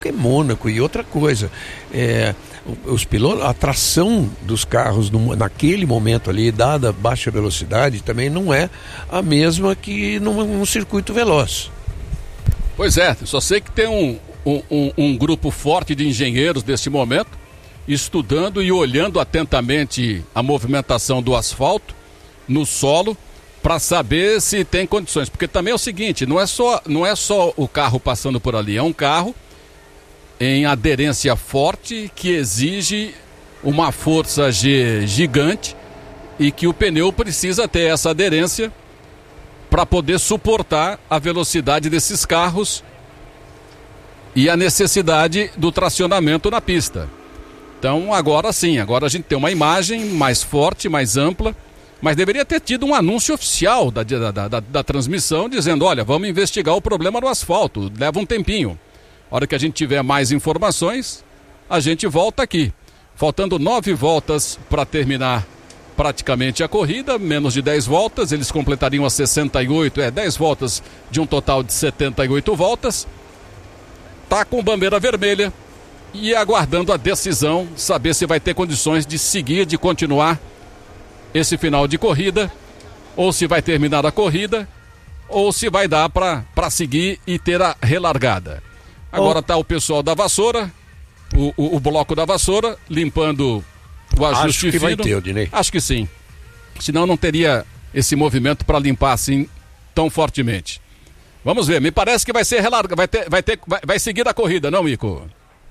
é Mônaco. E outra coisa, os pilotos, a tração dos carros naquele momento ali, dada a baixa velocidade, também não é a mesma que num circuito veloz. Pois é, só sei que tem um grupo forte de engenheiros nesse momento, estudando e olhando atentamente a movimentação do asfalto no solo, para saber se tem condições, porque também é o seguinte, não é só o carro passando por ali, é um carro em aderência forte que exige uma força gigante e que o pneu precisa ter essa aderência para poder suportar a velocidade desses carros e a necessidade do tracionamento na pista. Então agora sim, agora a gente tem uma imagem mais forte, mais ampla, mas deveria ter tido um anúncio oficial da transmissão dizendo, olha, vamos investigar o problema do asfalto, leva um tempinho. A hora que a gente tiver mais informações, a gente volta aqui. Faltando 9 voltas para terminar praticamente a corrida, menos de 10 voltas, eles completariam as 68, 10 voltas de um total de 78 voltas. Tá com bandeira vermelha e aguardando a decisão, saber se vai ter condições de seguir, de continuar esse final de corrida, ou se vai terminar a corrida, ou se vai dar para seguir e ter a relargada. Agora tá o pessoal da vassoura, o bloco da vassoura, limpando o ajuste Acho que fino. vai ter, Odinei. Acho que sim. Senão não teria esse movimento para limpar assim tão fortemente. Vamos ver, me parece que vai ser relargada, vai seguir a corrida, não, Ico?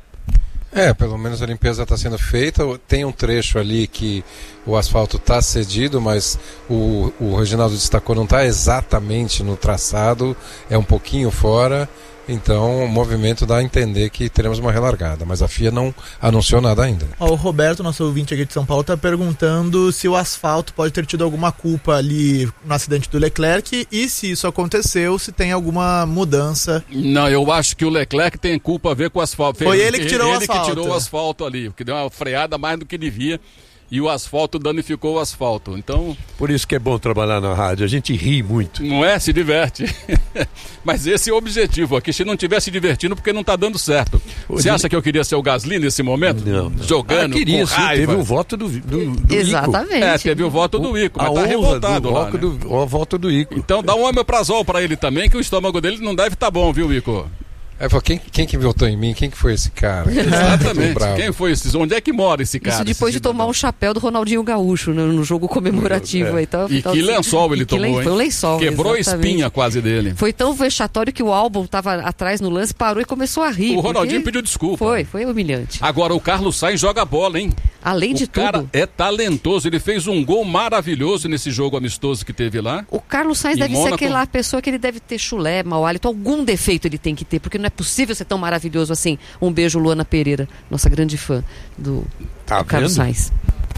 Pelo menos a limpeza está sendo feita. Tem um trecho ali que o asfalto está cedido, mas o Reginaldo destacou, não está exatamente no traçado, é um pouquinho fora. Então o movimento dá a entender que teremos uma relargada, mas a FIA não anunciou nada ainda. O Roberto, nosso ouvinte aqui de São Paulo, está perguntando se o asfalto pode ter tido alguma culpa ali no acidente do Leclerc e se isso aconteceu, se tem alguma mudança. Não, eu acho que o Leclerc tem culpa a ver com o asfalto. Foi ele que tirou o asfalto. Ele que tirou o asfalto ali, porque deu uma freada mais do que devia. E o asfalto danificou o asfalto, então... Por isso que é bom trabalhar na rádio, a gente ri muito. Não é? Se diverte. Mas esse é o objetivo aqui, se não estiver se divertindo, porque não está dando certo. Você acha que eu queria ser o Gasly nesse momento? Não. Jogando, queria, com raiva. Sim, teve o voto do Exatamente. Ico. Teve o voto do Ico, mas tá revoltado lá, né? O voto do Ico. Então dá um omeprazol para ele também, que o estômago dele não deve estar bom, viu, Ico? Quem que votou em mim? Quem que foi esse cara? Exatamente. Quem foi esse? Onde é que mora esse cara? Isso depois de tomar um chapéu do Ronaldinho Gaúcho, né, no jogo comemorativo. Aí, e que lençol ele tomou, hein? Foi um lençol. Quebrou exatamente. A espinha quase dele. Foi tão vexatório que o Albon estava atrás no lance, parou e começou a rir. O Ronaldinho pediu desculpa. Foi humilhante. Agora o Carlos Sainz joga bola, hein? Além de tudo. O cara é talentoso, ele fez um gol maravilhoso nesse jogo amistoso que teve lá. O Carlos Sainz deve ser aquela pessoa que ele deve ter chulé, mau hálito, algum defeito ele tem que ter, porque não é possível ser tão maravilhoso assim. Um beijo, Luana Pereira, nossa grande fã do Carlos Sainz.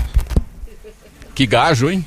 Que gajo, hein?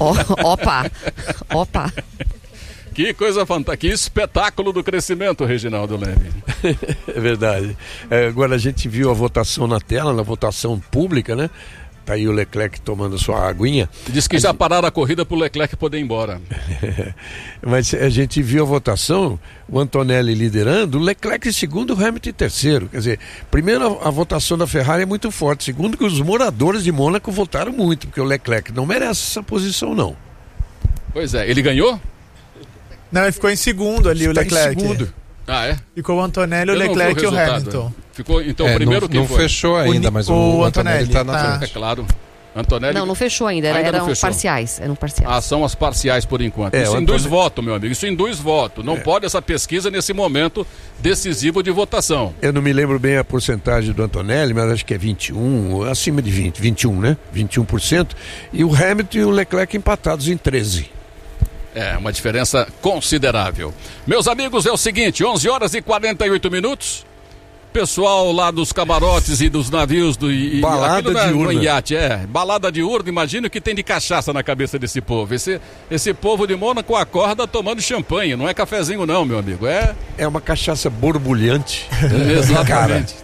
Opa. Que coisa fantástica, que espetáculo do crescimento, Reginaldo Leme. É verdade. Agora a gente viu a votação na tela, na votação pública, né? Tá aí o Leclerc tomando sua aguinha. Diz que já pararam a corrida pro Leclerc poder ir embora. Mas a gente viu a votação, o Antonelli liderando, o Leclerc em segundo, o Hamilton em terceiro. Quer dizer, primeiro a votação da Ferrari é muito forte, segundo que os moradores de Mônaco votaram muito, porque o Leclerc não merece essa posição, não. Pois é, ele ganhou? Não, ele ficou em segundo ali, o Leclerc. Em segundo. Ah, é? Ficou o Antonelli, o Leclerc e o Hamilton. Ficou, então, primeiro quem não foi? Fechou ainda, mas o Antonelli está na frente. É claro. Antonelli... Não fechou ainda, eram parciais. São as parciais por enquanto. Isso induz voto, meu amigo, isso induz voto. Não pode essa pesquisa nesse momento decisivo de votação. Eu não me lembro bem a porcentagem do Antonelli, mas acho que é 21, acima de 21, né? 21%. E o Hamilton e o Leclerc empatados em 13%. É, uma diferença considerável. Meus amigos, é o seguinte, 11 horas e 48 minutos. Pessoal lá dos camarotes e dos navios do balada diurna. Iate, balada diurna, imagina o que tem de cachaça na cabeça desse povo. Esse povo de Mônaco acorda tomando champanhe, não é cafezinho não, meu amigo. É uma cachaça borbulhante. Exatamente.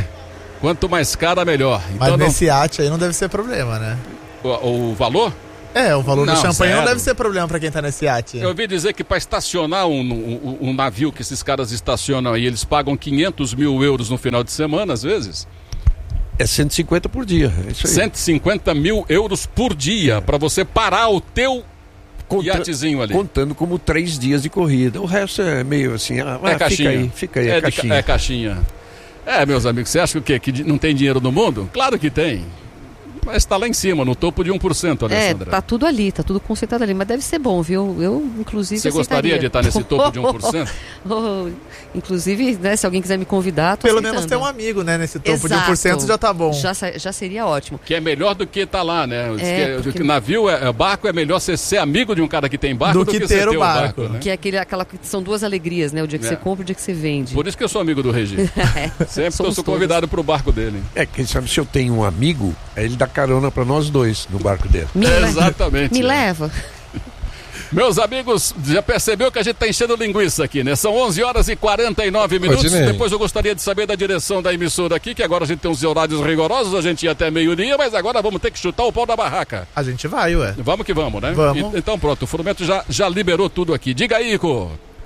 Quanto mais cara, melhor. Mas nesse iate aí não deve ser problema, né? O valor? O valor do champanhe não deve ser problema para quem tá nesse iate. Eu ouvi dizer que para estacionar um navio que esses caras estacionam aí, eles pagam 500 mil euros no final de semana, às vezes. É 150 por dia. É isso aí. 150 mil euros por dia para você parar o teu iatezinho ali. Contando como 3 dias de corrida. O resto é meio assim, caixinha. Fica aí, caixinha. É caixinha. Meus amigos, você acha que o quê? Que não tem dinheiro no mundo? Claro que tem. Mas está lá em cima, no topo de 1%, Alessandra. Tá tudo ali, tá tudo concentrado ali, mas deve ser bom, viu? Eu, inclusive, Você gostaria de estar nesse topo de 1%? Inclusive, né, se alguém quiser me convidar, tô Pelo aceitando. menos ter um amigo, né, nesse topo de 1% já tá bom. Já seria ótimo. Que é melhor do que estar lá, né? Porque navio, barco, é melhor você ser amigo de um cara que tem barco do que ter o barco, né? Que é são duas alegrias, né? O dia que você compra e o dia que você vende. Por isso que eu sou amigo do Regi. Sempre que eu sou convidado pro barco dele. Quem sabe se eu tenho um amigo, ele dá carona pra nós dois no barco dele. Exatamente. Me leva. Meus amigos, já percebeu que a gente tá enchendo linguiça aqui, né? São 11h49. Depois eu gostaria de saber da direção da emissora aqui, que agora a gente tem uns horários rigorosos, a gente ia até meio-dia, mas agora vamos ter que chutar o pau da barraca. A gente vai, ué. Vamos que vamos, né? Vamos. Então pronto, o Furumento já liberou tudo aqui. Diga aí, Ico.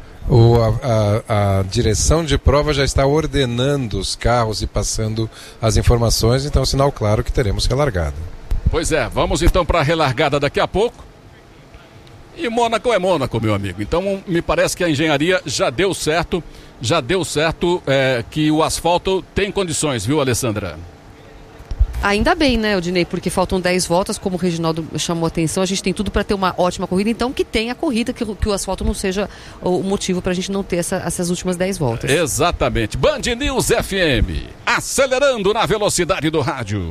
A direção de prova já está ordenando os carros e passando as informações, então é sinal claro que teremos relargada. Pois é, vamos então para a relargada daqui a pouco. E Mônaco é Mônaco, meu amigo. Então me parece que a engenharia já deu certo que o asfalto tem condições, viu, Alessandra? Ainda bem, né, Odinei, porque faltam 10 voltas, como o Reginaldo chamou a atenção, a gente tem tudo para ter uma ótima corrida, então que tenha a corrida, que o asfalto não seja o motivo para a gente não ter essas últimas 10 voltas. Exatamente. Band News FM, acelerando na velocidade do rádio.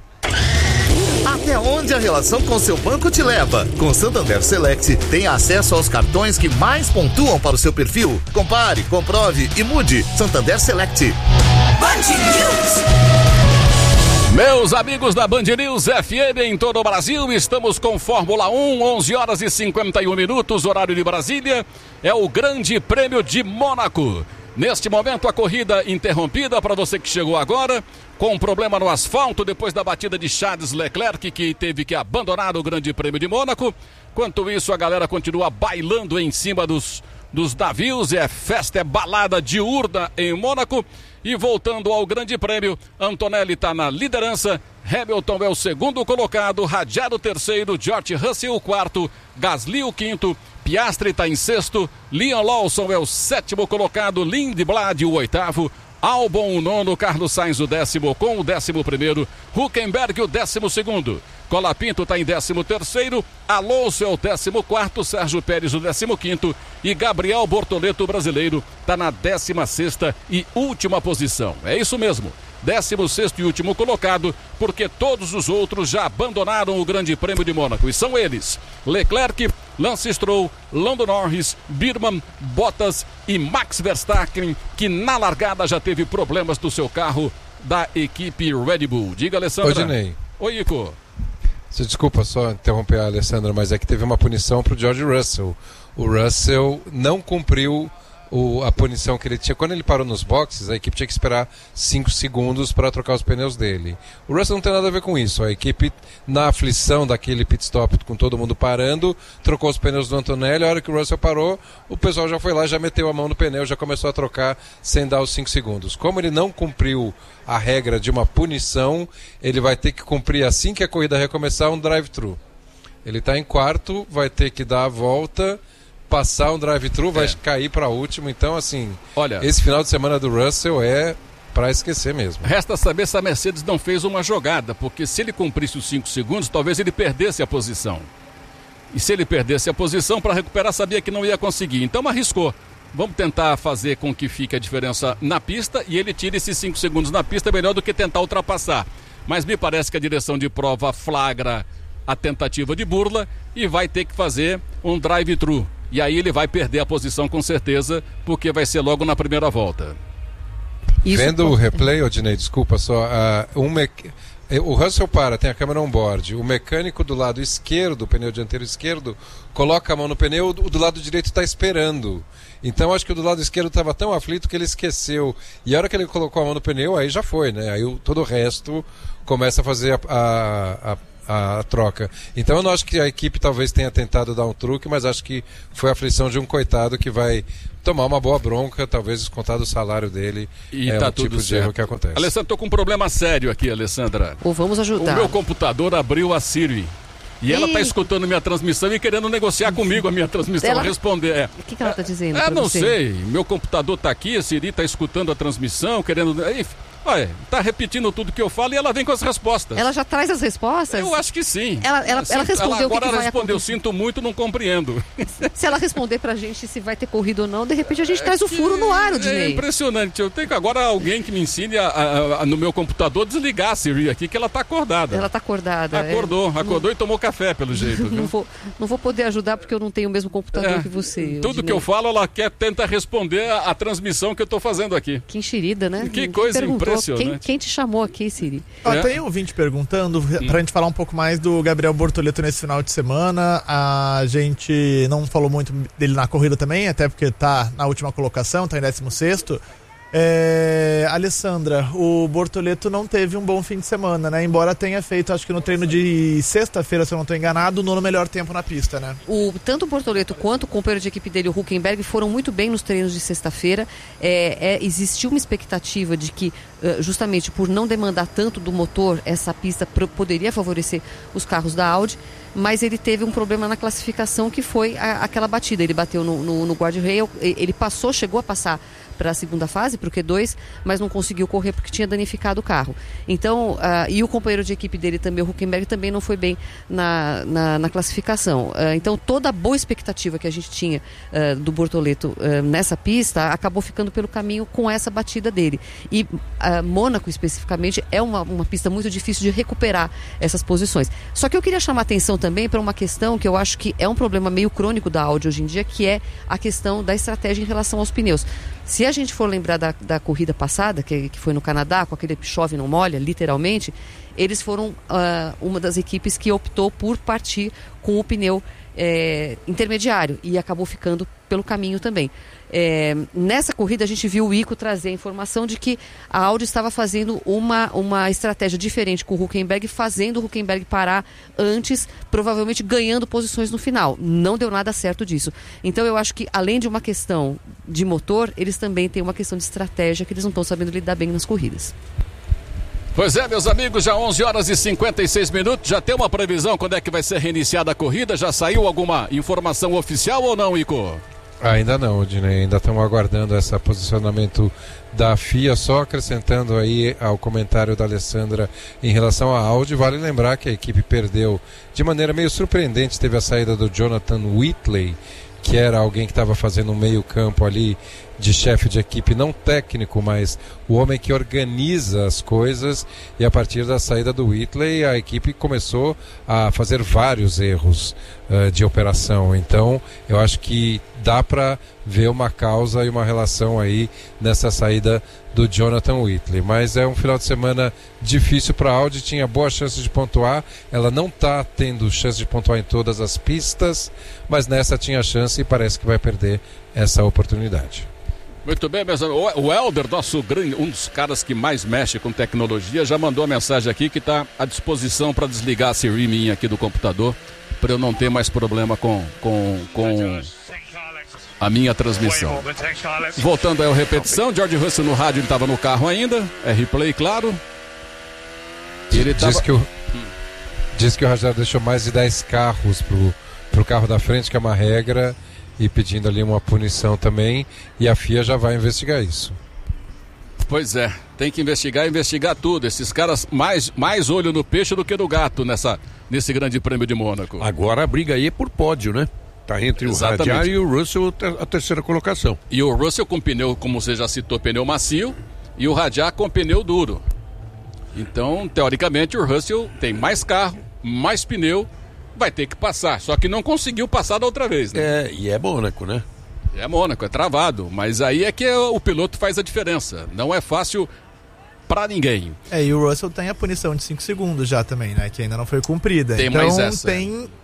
Até onde a relação com seu banco te leva? Com Santander Select, tenha acesso aos cartões que mais pontuam para o seu perfil. Compare, comprove e mude. Santander Select. Band News. Meus amigos da Band News FM em todo o Brasil, estamos com Fórmula 1, 11h51, horário de Brasília. É o Grande Prêmio de Mônaco. Neste momento, a corrida interrompida para você que chegou agora, com um problema no asfalto depois da batida de Charles Leclerc, que teve que abandonar o Grande Prêmio de Mônaco. Enquanto isso, a galera continua bailando em cima dos navios. Festa, é balada diurna em Mônaco. E voltando ao Grande Prêmio, Antonelli está na liderança, Hamilton é o segundo colocado, Ricciardo o terceiro, George Russell o quarto, Gasly o quinto, Piastri está em sexto, Liam Lawson é o sétimo colocado, Lindblad o oitavo, Albon o nono, Carlos Sainz o décimo, com o 11º, Hülkenberg o 12º, Colapinto está em 13º, Alonso é o 14º, Sérgio Pérez o 15º e Gabriel Bortoleto, o brasileiro, está na 16ª e última posição. É isso mesmo, 16º e último colocado, porque todos os outros já abandonaram o Grande Prêmio de Mônaco. E são eles: Leclerc, Lance Stroll, Lando Norris, Birman, Bottas e Max Verstappen, que na largada já teve problemas do seu carro da equipe Red Bull. Diga, Alessandra. Odinei. Oi, Ico. Desculpa só interromper a Alessandra, mas é que teve uma punição para o George Russell. O Russell não cumpriu a punição que ele tinha. Quando ele parou nos boxes, a equipe tinha que esperar 5 segundos para trocar os pneus dele. O Russell não tem nada a ver com isso. A equipe, na aflição daquele pit stop, com todo mundo parando, trocou os pneus do Antonelli. A hora que o Russell parou, o pessoal já foi lá, já meteu a mão no pneu, já começou a trocar sem dar os 5 segundos. Como ele não cumpriu a regra de uma punição, ele vai ter que cumprir, assim que a corrida recomeçar, um drive-thru. Ele está em quarto, vai ter que dar a volta, passar um drive-thru, vai cair para último. Então, assim, olha, esse final de semana do Russell é para esquecer mesmo. Resta saber se a Mercedes não fez uma jogada, porque se ele cumprisse os 5 segundos, talvez ele perdesse a posição. E se ele perdesse a posição, para recuperar, sabia que não ia conseguir. Então arriscou. Vamos tentar fazer com que fique a diferença na pista e ele tire esses 5 segundos na pista, melhor do que tentar ultrapassar. Mas me parece que a direção de prova flagra a tentativa de burla e vai ter que fazer um drive-thru. E aí ele vai perder a posição com certeza, porque vai ser logo na primeira volta. Vendo o replay, Odinei, desculpa só, o Russell tem a câmera on-board, o mecânico do lado esquerdo, o pneu dianteiro esquerdo, coloca a mão no pneu, o do lado direito está esperando. Então acho que o do lado esquerdo estava tão aflito que ele esqueceu. E a hora que ele colocou a mão no pneu, aí já foi, né? Aí todo o resto começa a fazer a troca. Então eu não acho que a equipe talvez tenha tentado dar um truque, mas acho que foi a aflição de um coitado que vai tomar uma boa bronca, talvez descontar do salário dele. E é tá o tudo tipo de certo. erro que acontece. Alessandra, tô com um problema sério aqui, Alessandra. Ou vamos ajudar. O meu computador abriu a Siri. E ela tá Ih. escutando minha transmissão e querendo negociar comigo a minha transmissão, Ela- responder. O que ela tá dizendo? pra Não você? sei. Meu computador tá aqui, a Siri tá escutando a transmissão, querendo. Olha, tá repetindo tudo que eu falo e ela vem com as respostas. Ela já traz as respostas? Eu acho que sim. Ela respondeu o que agora vai respondeu, acontecer. sinto muito, não compreendo. Se ela responder pra gente se vai ter corrida ou não, de repente a gente traz o furo no ar, É Odinei. impressionante. Eu tenho que agora alguém que me ensine no meu computador desligar a Siri aqui, que ela tá acordada. Ela tá acordada. Acordou e tomou café, pelo jeito. Não Viu? vou poder ajudar porque eu não tenho o mesmo computador É, que você. Tudo que eu falo, ela tenta responder a transmissão que eu tô fazendo aqui. Que enxerida, né? Que Ninguém coisa perguntou. impressionante. Quem te chamou aqui, Siri? É. Tem um ouvinte perguntando pra gente falar um pouco mais do Gabriel Bortoleto nesse final de semana. A gente não falou muito dele na corrida também, até porque tá na última colocação, tá em 16º. Alessandra, o Bortoleto não teve um bom fim de semana, né? Embora tenha feito, acho que no treino de sexta-feira, se eu não estou enganado, o nono melhor tempo na pista, né? Tanto o Bortoleto quanto o companheiro de equipe dele, o Hülkenberg, foram muito bem nos treinos de sexta-feira. Existiu uma expectativa de que, justamente por não demandar tanto do motor, essa pista poderia favorecer os carros da Audi, mas ele teve um problema na classificação, que foi aquela batida. Ele bateu no guardrail, ele chegou a passar para a segunda fase, para o Q2, mas não conseguiu correr porque tinha danificado o carro. Então, e o companheiro de equipe dele também, o Hülkenberg, também não foi bem na classificação. Então, toda a boa expectativa que a gente tinha do Bortoleto nessa pista acabou ficando pelo caminho com essa batida dele. E Mônaco, especificamente, é uma pista muito difícil de recuperar essas posições. Só que eu queria chamar a atenção também para uma questão que eu acho que é um problema meio crônico da Audi hoje em dia, que é a questão da estratégia em relação aos pneus. Se a gente for lembrar da corrida passada, que foi no Canadá, com aquele chove não molha, literalmente, eles foram uma das equipes que optou por partir com o pneu intermediário e acabou ficando pelo caminho também. Nessa corrida a gente viu o Ico trazer a informação de que a Audi estava fazendo uma estratégia diferente com o Hülkenberg, fazendo o Hülkenberg parar antes, provavelmente ganhando posições no final. Não deu nada certo disso. Então eu acho que, além de uma questão de motor, eles também têm uma questão de estratégia que eles não estão sabendo lidar bem nas corridas. Pois é, meus amigos, já 11 horas e 56 minutos, já tem uma previsão quando é que vai ser reiniciada a corrida? Já saiu alguma informação oficial ou não, Ico? Ainda não, Odinei, ainda estamos aguardando esse posicionamento da FIA, só acrescentando aí ao comentário da Alessandra em relação à Audi. Vale lembrar que a equipe perdeu de maneira meio surpreendente, teve a saída do Jonathan Whitley, que era alguém que estava fazendo um meio campo ali de chefe de equipe, não técnico, mas o homem que organiza as coisas, e a partir da saída do Whitley a equipe começou a fazer vários erros de operação. Então eu acho que dá para ver uma causa e uma relação aí nessa saída do Jonathan Whitley, mas é um final de semana difícil para a Audi, tinha boas chances de pontuar, ela não está tendo chance de pontuar em todas as pistas, mas nessa tinha chance e parece que vai perder essa oportunidade. Muito bem, meus amigos. O Helder, um dos caras que mais mexe com tecnologia, já mandou a mensagem aqui que está à disposição para desligar a Siri minha aqui do computador, para eu não ter mais problema com a minha transmissão. Voltando aí à repetição, George Russell no rádio, ele estava no carro ainda, replay, claro. E ele Diz que o Rajado deixou mais de 10 carros pro carro da frente, que é uma regra, e pedindo ali uma punição também, e a FIA já vai investigar isso. Pois é, tem que investigar tudo. Esses caras mais olho no peixe do que no gato nesse grande prêmio de Mônaco. Agora a briga aí é por pódio, né? Tá entre Exatamente. o Radiar e o Russell a terceira colocação. E o Russell com pneu, como você já citou, pneu macio, e o Radiar com pneu duro. Então, teoricamente, o Russell tem mais carro, mais pneu, vai ter que passar. Só que não conseguiu passar da outra vez, né? E é Mônaco, né? É Mônaco, é travado. Mas aí é que o piloto faz a diferença. Não é fácil pra ninguém. E o Russell tem a punição de 5 segundos já também, né? Que ainda não foi cumprida. Tem então mais essa. tem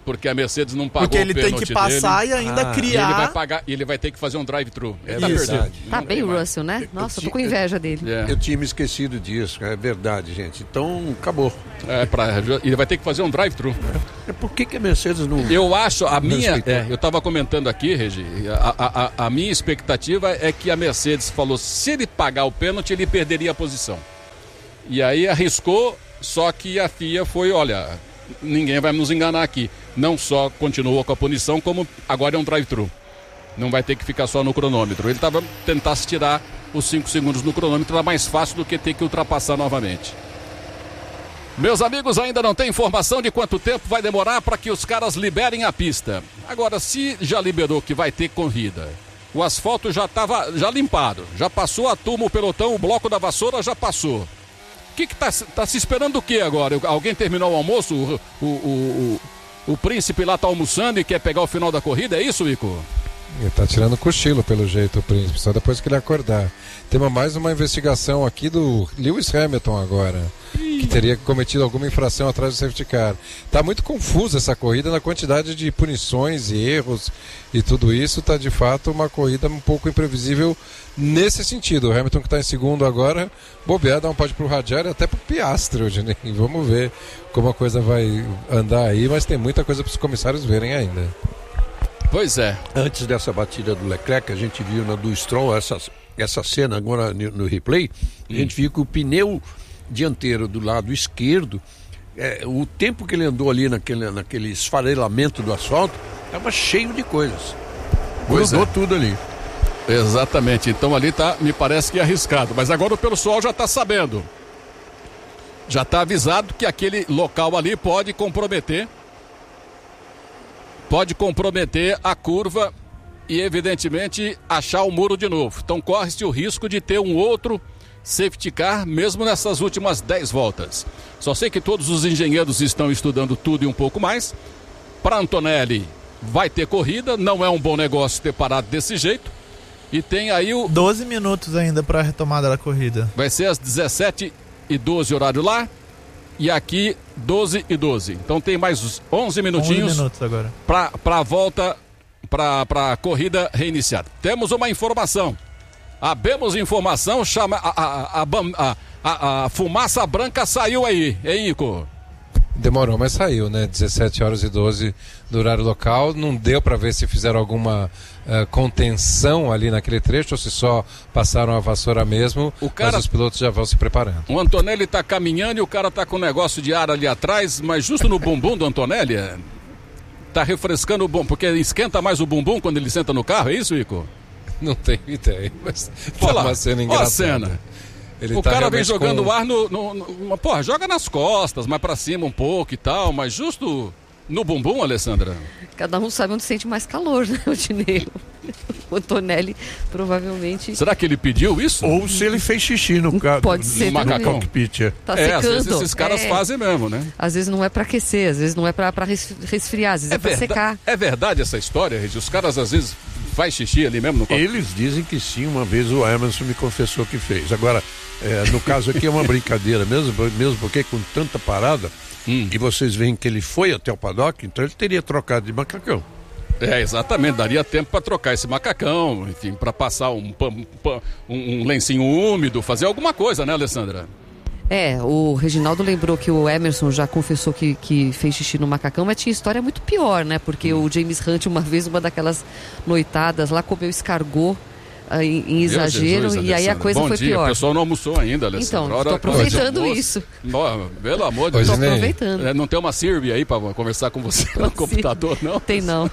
Porque a Mercedes não pagou Porque ele o tem pênalti que passar dele. e ainda E criar. ele vai pagar, e ele vai ter que fazer um drive-thru. Ele tá Isso. perdido. Tá Não bem tem o mais. Russell, né? Nossa, eu tô com inveja dele. É. Eu tinha me esquecido disso, é verdade, gente. Então, acabou. Ele vai ter que fazer um drive-thru. Por que a Mercedes não... Eu acho, a Não minha. respeitou. Eu estava comentando aqui, Regi, a minha expectativa é que a Mercedes falou: se ele pagar o pênalti, ele perderia a posição. E aí arriscou, só que a FIA foi: olha, ninguém vai nos enganar aqui. Não só continuou com a punição, como agora é um drive-thru. Não vai ter que ficar só no cronômetro. Ele estava tentasse tirar os 5 segundos no cronômetro, era mais fácil do que ter que ultrapassar novamente. Meus amigos, ainda não tem informação de quanto tempo vai demorar para que os caras liberem a pista. Agora, se já liberou que vai ter corrida, o asfalto já estava limpado, já passou a turma, o pelotão, o bloco da vassoura já passou. O que tá se esperando o que agora? Alguém terminou o almoço? O príncipe lá tá almoçando e quer pegar o final da corrida, é isso, Ico? Ele tá tirando cochilo, pelo jeito, o príncipe, só depois que ele acordar. Tem mais uma investigação aqui do Lewis Hamilton agora, que teria cometido alguma infração atrás do safety car. Tá muito confusa essa corrida na quantidade de punições e erros e tudo isso. Tá de fato uma corrida um pouco imprevisível nesse sentido. O Hamilton, que está em segundo agora, bobear, dá um pódio pro Radiar e até pro Piastri hoje, né? Vamos ver como a coisa vai andar aí, mas tem muita coisa para os comissários verem ainda. Pois é. Antes dessa batida do Leclerc, a gente viu na do Stroll essa cena agora no replay, a gente viu que o pneu dianteiro do lado esquerdo, o tempo que ele andou ali naquele esfarelamento do asfalto, estava cheio de coisas. Grudou tudo ali. Exatamente, então ali me parece que é arriscado, mas agora o pessoal já está sabendo. Já está avisado que aquele local ali pode comprometer a curva e, evidentemente, achar o muro de novo. Então corre-se o risco de ter um outro safety car, mesmo nessas últimas 10 voltas. Só sei que todos os engenheiros estão estudando tudo e um pouco mais. Para Antonelli, vai ter corrida, não é um bom negócio ter parado desse jeito. E tem aí 12 minutos ainda para a retomada da corrida. Vai ser às 17h12 horário lá. E aqui 12h12. Então tem mais 11 minutinhos 11 minutos agora para a volta, para a corrida reiniciada. Temos uma informação. Abemos informação, chama a fumaça branca saiu aí, hein, Ico? Demorou, mas saiu, né? 17h12 do horário local. Não deu para ver se fizeram alguma contenção ali naquele trecho ou se só passaram a vassoura mesmo. Mas os pilotos já vão se preparando. O Antonelli tá caminhando e o cara tá com um negócio de ar ali atrás, mas justo no bumbum do Antonelli, tá refrescando o bumbum, porque esquenta mais o bumbum quando ele senta no carro, é isso, Ico? Não tenho ideia, mas Olha lá, uma cena engraçada. Ó a cena. Ele o tá cara vem realmente jogando com... ar porra, joga nas costas, mais pra cima um pouco e tal, mas justo no bumbum, Alessandra. Cada um sabe onde sente mais calor, né, o Dinei? O Antonelli provavelmente... Será que ele pediu isso? Ou se ele fez xixi no carro, Pode ser no também. cockpit. Tá Às secando. vezes esses caras fazem mesmo, né? Às vezes não é pra aquecer, às vezes não é pra resfriar, às vezes é pra secar. É verdade essa história, Regi? Os caras às vezes faz xixi ali mesmo no cockpit? Eles dizem que sim, uma vez o Emerson me confessou que fez. Agora, no caso aqui é uma brincadeira mesmo porque com tanta parada, e vocês veem que ele foi até o paddock, então ele teria trocado de macacão. Exatamente, daria tempo para trocar esse macacão, enfim, para passar um lencinho úmido, fazer alguma coisa, né, Alessandra? O Reginaldo lembrou que o Emerson já confessou que fez xixi no macacão, mas tinha história muito pior, né? Porque o James Hunt, uma vez, uma daquelas noitadas lá, comeu escargot em exagero, Jesus, e aí a coisa Bom foi dia. pior. O pessoal não almoçou ainda, Alessandra. Então, estou aproveitando isso. Pelo amor de Deus. Estou aproveitando. Não tem uma Siri aí para conversar com você no computador, não? Tem não.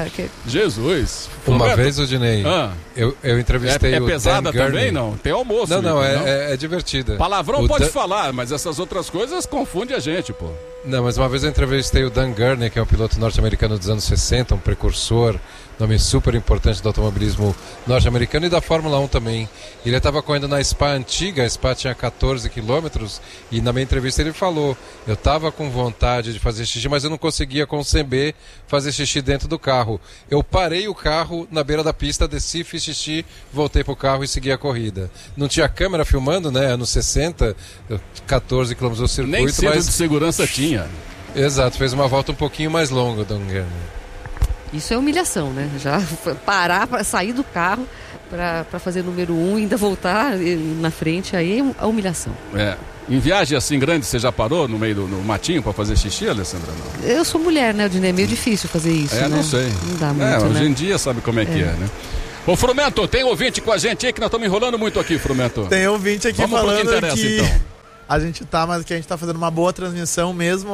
Jesus. Uma vez, Odinei, eu entrevistei o pesada Dan também, Gurney. não? Tem almoço. Não, é divertida. Palavrão pode falar, mas essas outras coisas confundem a gente, pô. Não, mas uma vez eu entrevistei o Dan Gurney, que é um piloto norte-americano dos anos 60, um precursor, nome super importante do automobilismo norte-americano e da Fórmula 1 também. Ele estava correndo na Spa antiga, a Spa tinha 14 quilômetros, e na minha entrevista ele falou, eu estava com vontade de fazer xixi, mas eu não conseguia conceber fazer xixi dentro do carro. Eu parei o carro na beira da pista, desci, fiz xixi, voltei pro carro e segui a corrida. Não tinha câmera filmando, né? Anos 60, 14 quilômetros do circuito, Nem cinto mas... de segurança tinha. Exato, fez uma volta um pouquinho mais longa, Don Guilherme. Isso é humilhação, né? Já parar para sair do carro para fazer número 1 e ainda voltar na frente, aí é a humilhação. Em viagem assim grande, você já parou no meio do matinho para fazer xixi, Alessandra? Não? Eu sou mulher, né, Odinei? É meio difícil fazer isso, né? Não sei. Não dá muito, hoje né? em dia sabe como é que é, né? Ô, Frumento, tem ouvinte com a gente aí que nós estamos enrolando muito aqui, Frumento. Tem ouvinte aqui Vamos falando pro que interessa, que então. a gente tá fazendo uma boa transmissão mesmo,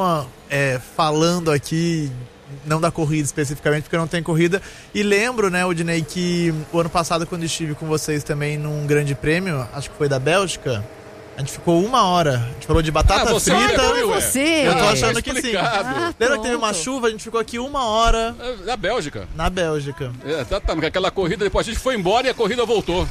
falando aqui, não da corrida especificamente, porque não tem corrida. E lembro, né, Odinei, que o ano passado, quando estive com vocês também num grande prêmio, acho que foi da Bélgica, a gente ficou 1 hora. A gente falou de batata você frita. você. Eu tô achando que sim. Explicado. Lembra que teve uma chuva, a gente ficou aqui 1 hora Na Bélgica. na Bélgica. Aquela corrida, depois a gente foi embora e a corrida voltou.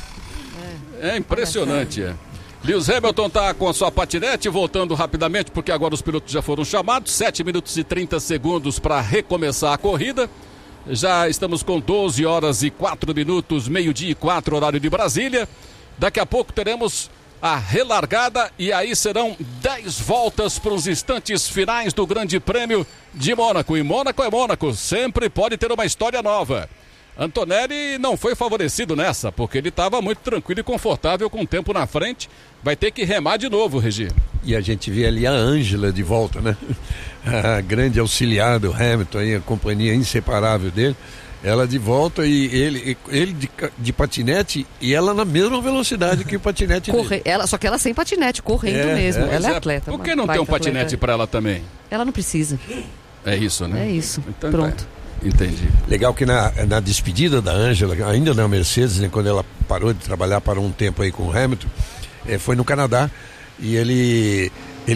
É impressionante, Lewis Hamilton tá com a sua patinete, voltando rapidamente, porque agora os pilotos já foram chamados. 7 minutos e 30 segundos para recomeçar a corrida. Já estamos com 12 horas e 4 minutos, 12:04, horário de Brasília. Daqui a pouco teremos a relargada e aí serão 10 voltas para os instantes finais do Grande Prêmio de Mônaco. E Mônaco é Mônaco, sempre pode ter uma história nova. Antonelli não foi favorecido nessa, porque ele estava muito tranquilo e confortável com o tempo na frente. Vai ter que remar de novo, Regi. E a gente vê ali a Ângela de volta, né? A grande auxiliar do Hamilton, aí, a companhia inseparável dele. Ela de volta e ele de patinete e ela na mesma velocidade que o patinete dele. Só que ela sem patinete, correndo mesmo. Ela é atleta. Por que não tem um patinete para ela também? Ela não precisa. É isso, né? É isso. Então, pronto. Entendi. Legal que na despedida da Ângela, ainda na Mercedes, né, quando ela parou de trabalhar, parou um tempo aí com o Hamilton, foi no Canadá e ele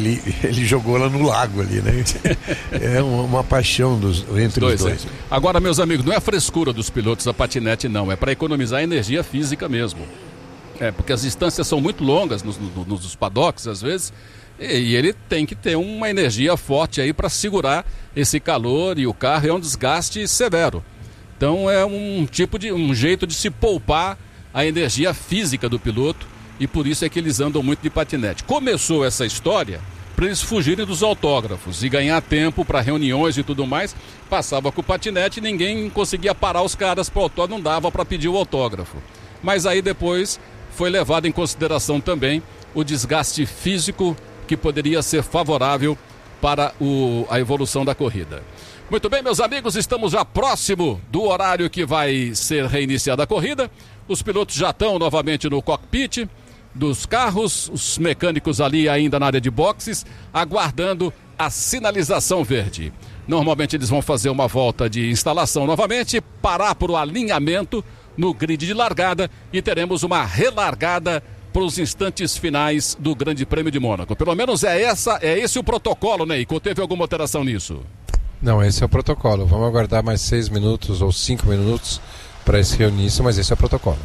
jogou ela no lago ali, né? É uma paixão entre os dois. Agora, meus amigos, não é frescura dos pilotos a patinete, não. É para economizar energia física mesmo. Porque as distâncias são muito longas nos paddocks, às vezes, e ele tem que ter uma energia forte aí para segurar esse calor, e o carro é um desgaste severo. Então é um jeito de se poupar a energia física do piloto, e por isso é que eles andam muito de patinete. Começou essa história para eles fugirem dos autógrafos e ganhar tempo para reuniões e tudo mais. Passava com o patinete e ninguém conseguia parar os caras para o autógrafo, não dava para pedir o autógrafo. Mas aí depois foi levado em consideração também o desgaste físico que poderia ser favorável para a evolução da corrida. Muito bem, meus amigos, estamos já próximo do horário que vai ser reiniciada a corrida. Os pilotos já estão novamente no cockpit dos carros, os mecânicos ali ainda na área de boxes, aguardando a sinalização verde. Normalmente eles vão fazer uma volta de instalação novamente, parar para o alinhamento no grid de largada e teremos uma relargada para os instantes finais do Grande Prêmio de Mônaco. Pelo menos é esse o protocolo, Neico? Teve alguma alteração nisso? Não, esse é o protocolo. Vamos aguardar mais 6 minutos ou 5 minutos para esse reinício, mas esse é o protocolo.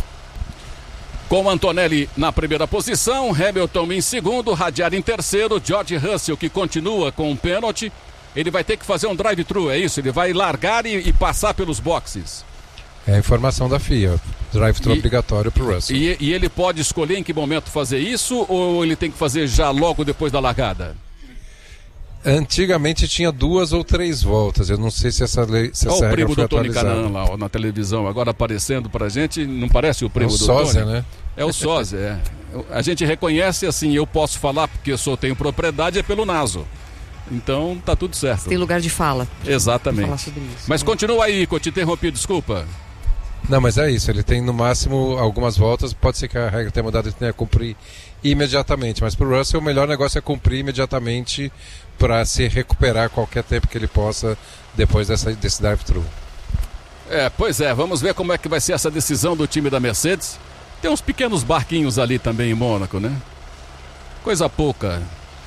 Com Antonelli na primeira posição, Hamilton em segundo, Radiar em terceiro, George Russell, que continua com um pênalti. Ele vai ter que fazer um drive-thru, é isso? Ele vai largar e passar pelos boxes. É a informação da FIA. Drive-thru obrigatório para o Russell. E ele pode escolher em que momento fazer isso, ou ele tem que fazer já logo depois da largada? Antigamente tinha 2 ou 3 voltas. Eu não sei se essa lei. Olha o primo do Tony Kanaan lá ó, na televisão, agora aparecendo pra gente. Não parece o primo do sósia, Tony? Né? É o sósia, A gente reconhece assim, eu posso falar porque eu tenho propriedade, é pelo Naso. Então tá tudo certo. Tem lugar de fala. Exatamente. Falar sobre isso, mas continua aí, que eu te interrompi, desculpa. Não, mas é isso, ele tem no máximo algumas voltas, pode ser que a regra tenha mudado e tenha que cumprir imediatamente, mas para o Russell o melhor negócio é cumprir imediatamente para se recuperar qualquer tempo que ele possa depois desse drive-thru. Pois é, vamos ver como é que vai ser essa decisão do time da Mercedes. Tem uns pequenos barquinhos ali também em Mônaco, né? Coisa pouca.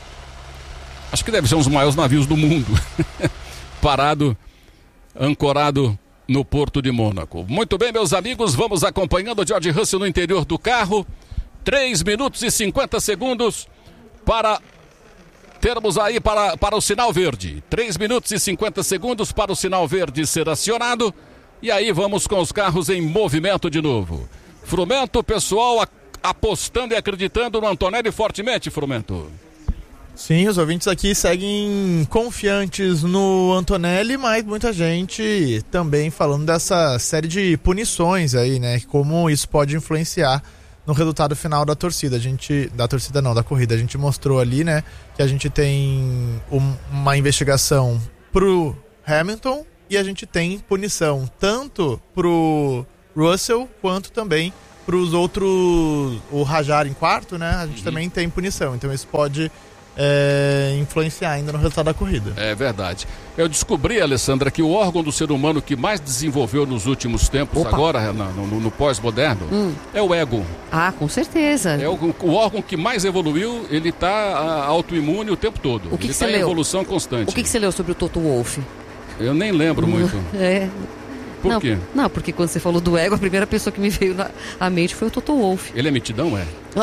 Acho que deve ser um dos maiores navios do mundo. Parado, ancorado no Porto de Mônaco. Muito bem, meus amigos, vamos acompanhando o George Russell no interior do carro. 3 minutos e 50 segundos para termos aí para o sinal verde. 3 minutos e 50 segundos para o sinal verde ser acionado. E aí vamos com os carros em movimento de novo. Frumento, pessoal apostando e acreditando no Antonelli fortemente, Frumento. Sim, os ouvintes aqui seguem confiantes no Antonelli, mas muita gente também falando dessa série de punições aí, né? Como isso pode influenciar no resultado final da torcida. Da corrida. A gente mostrou ali, né, que a gente tem uma investigação pro Hamilton e a gente tem punição tanto pro Russell quanto também pros outros, o Rajar em quarto, né? A gente também tem punição. Então isso pode influenciar ainda no resultado da corrida. É verdade. Eu descobri, Alessandra, que o órgão do ser humano que mais desenvolveu nos últimos tempos, agora no pós-moderno, é o ego. Ah, com certeza. É o órgão que mais evoluiu, ele está autoimune o tempo todo. O que ele está em leu? evolução constante. O que você leu sobre o Toto Wolff? Eu nem lembro muito. Por quê? Não, porque quando você falou do ego, a primeira pessoa que me veio à mente foi o Toto Wolff. Ele é mitidão, é?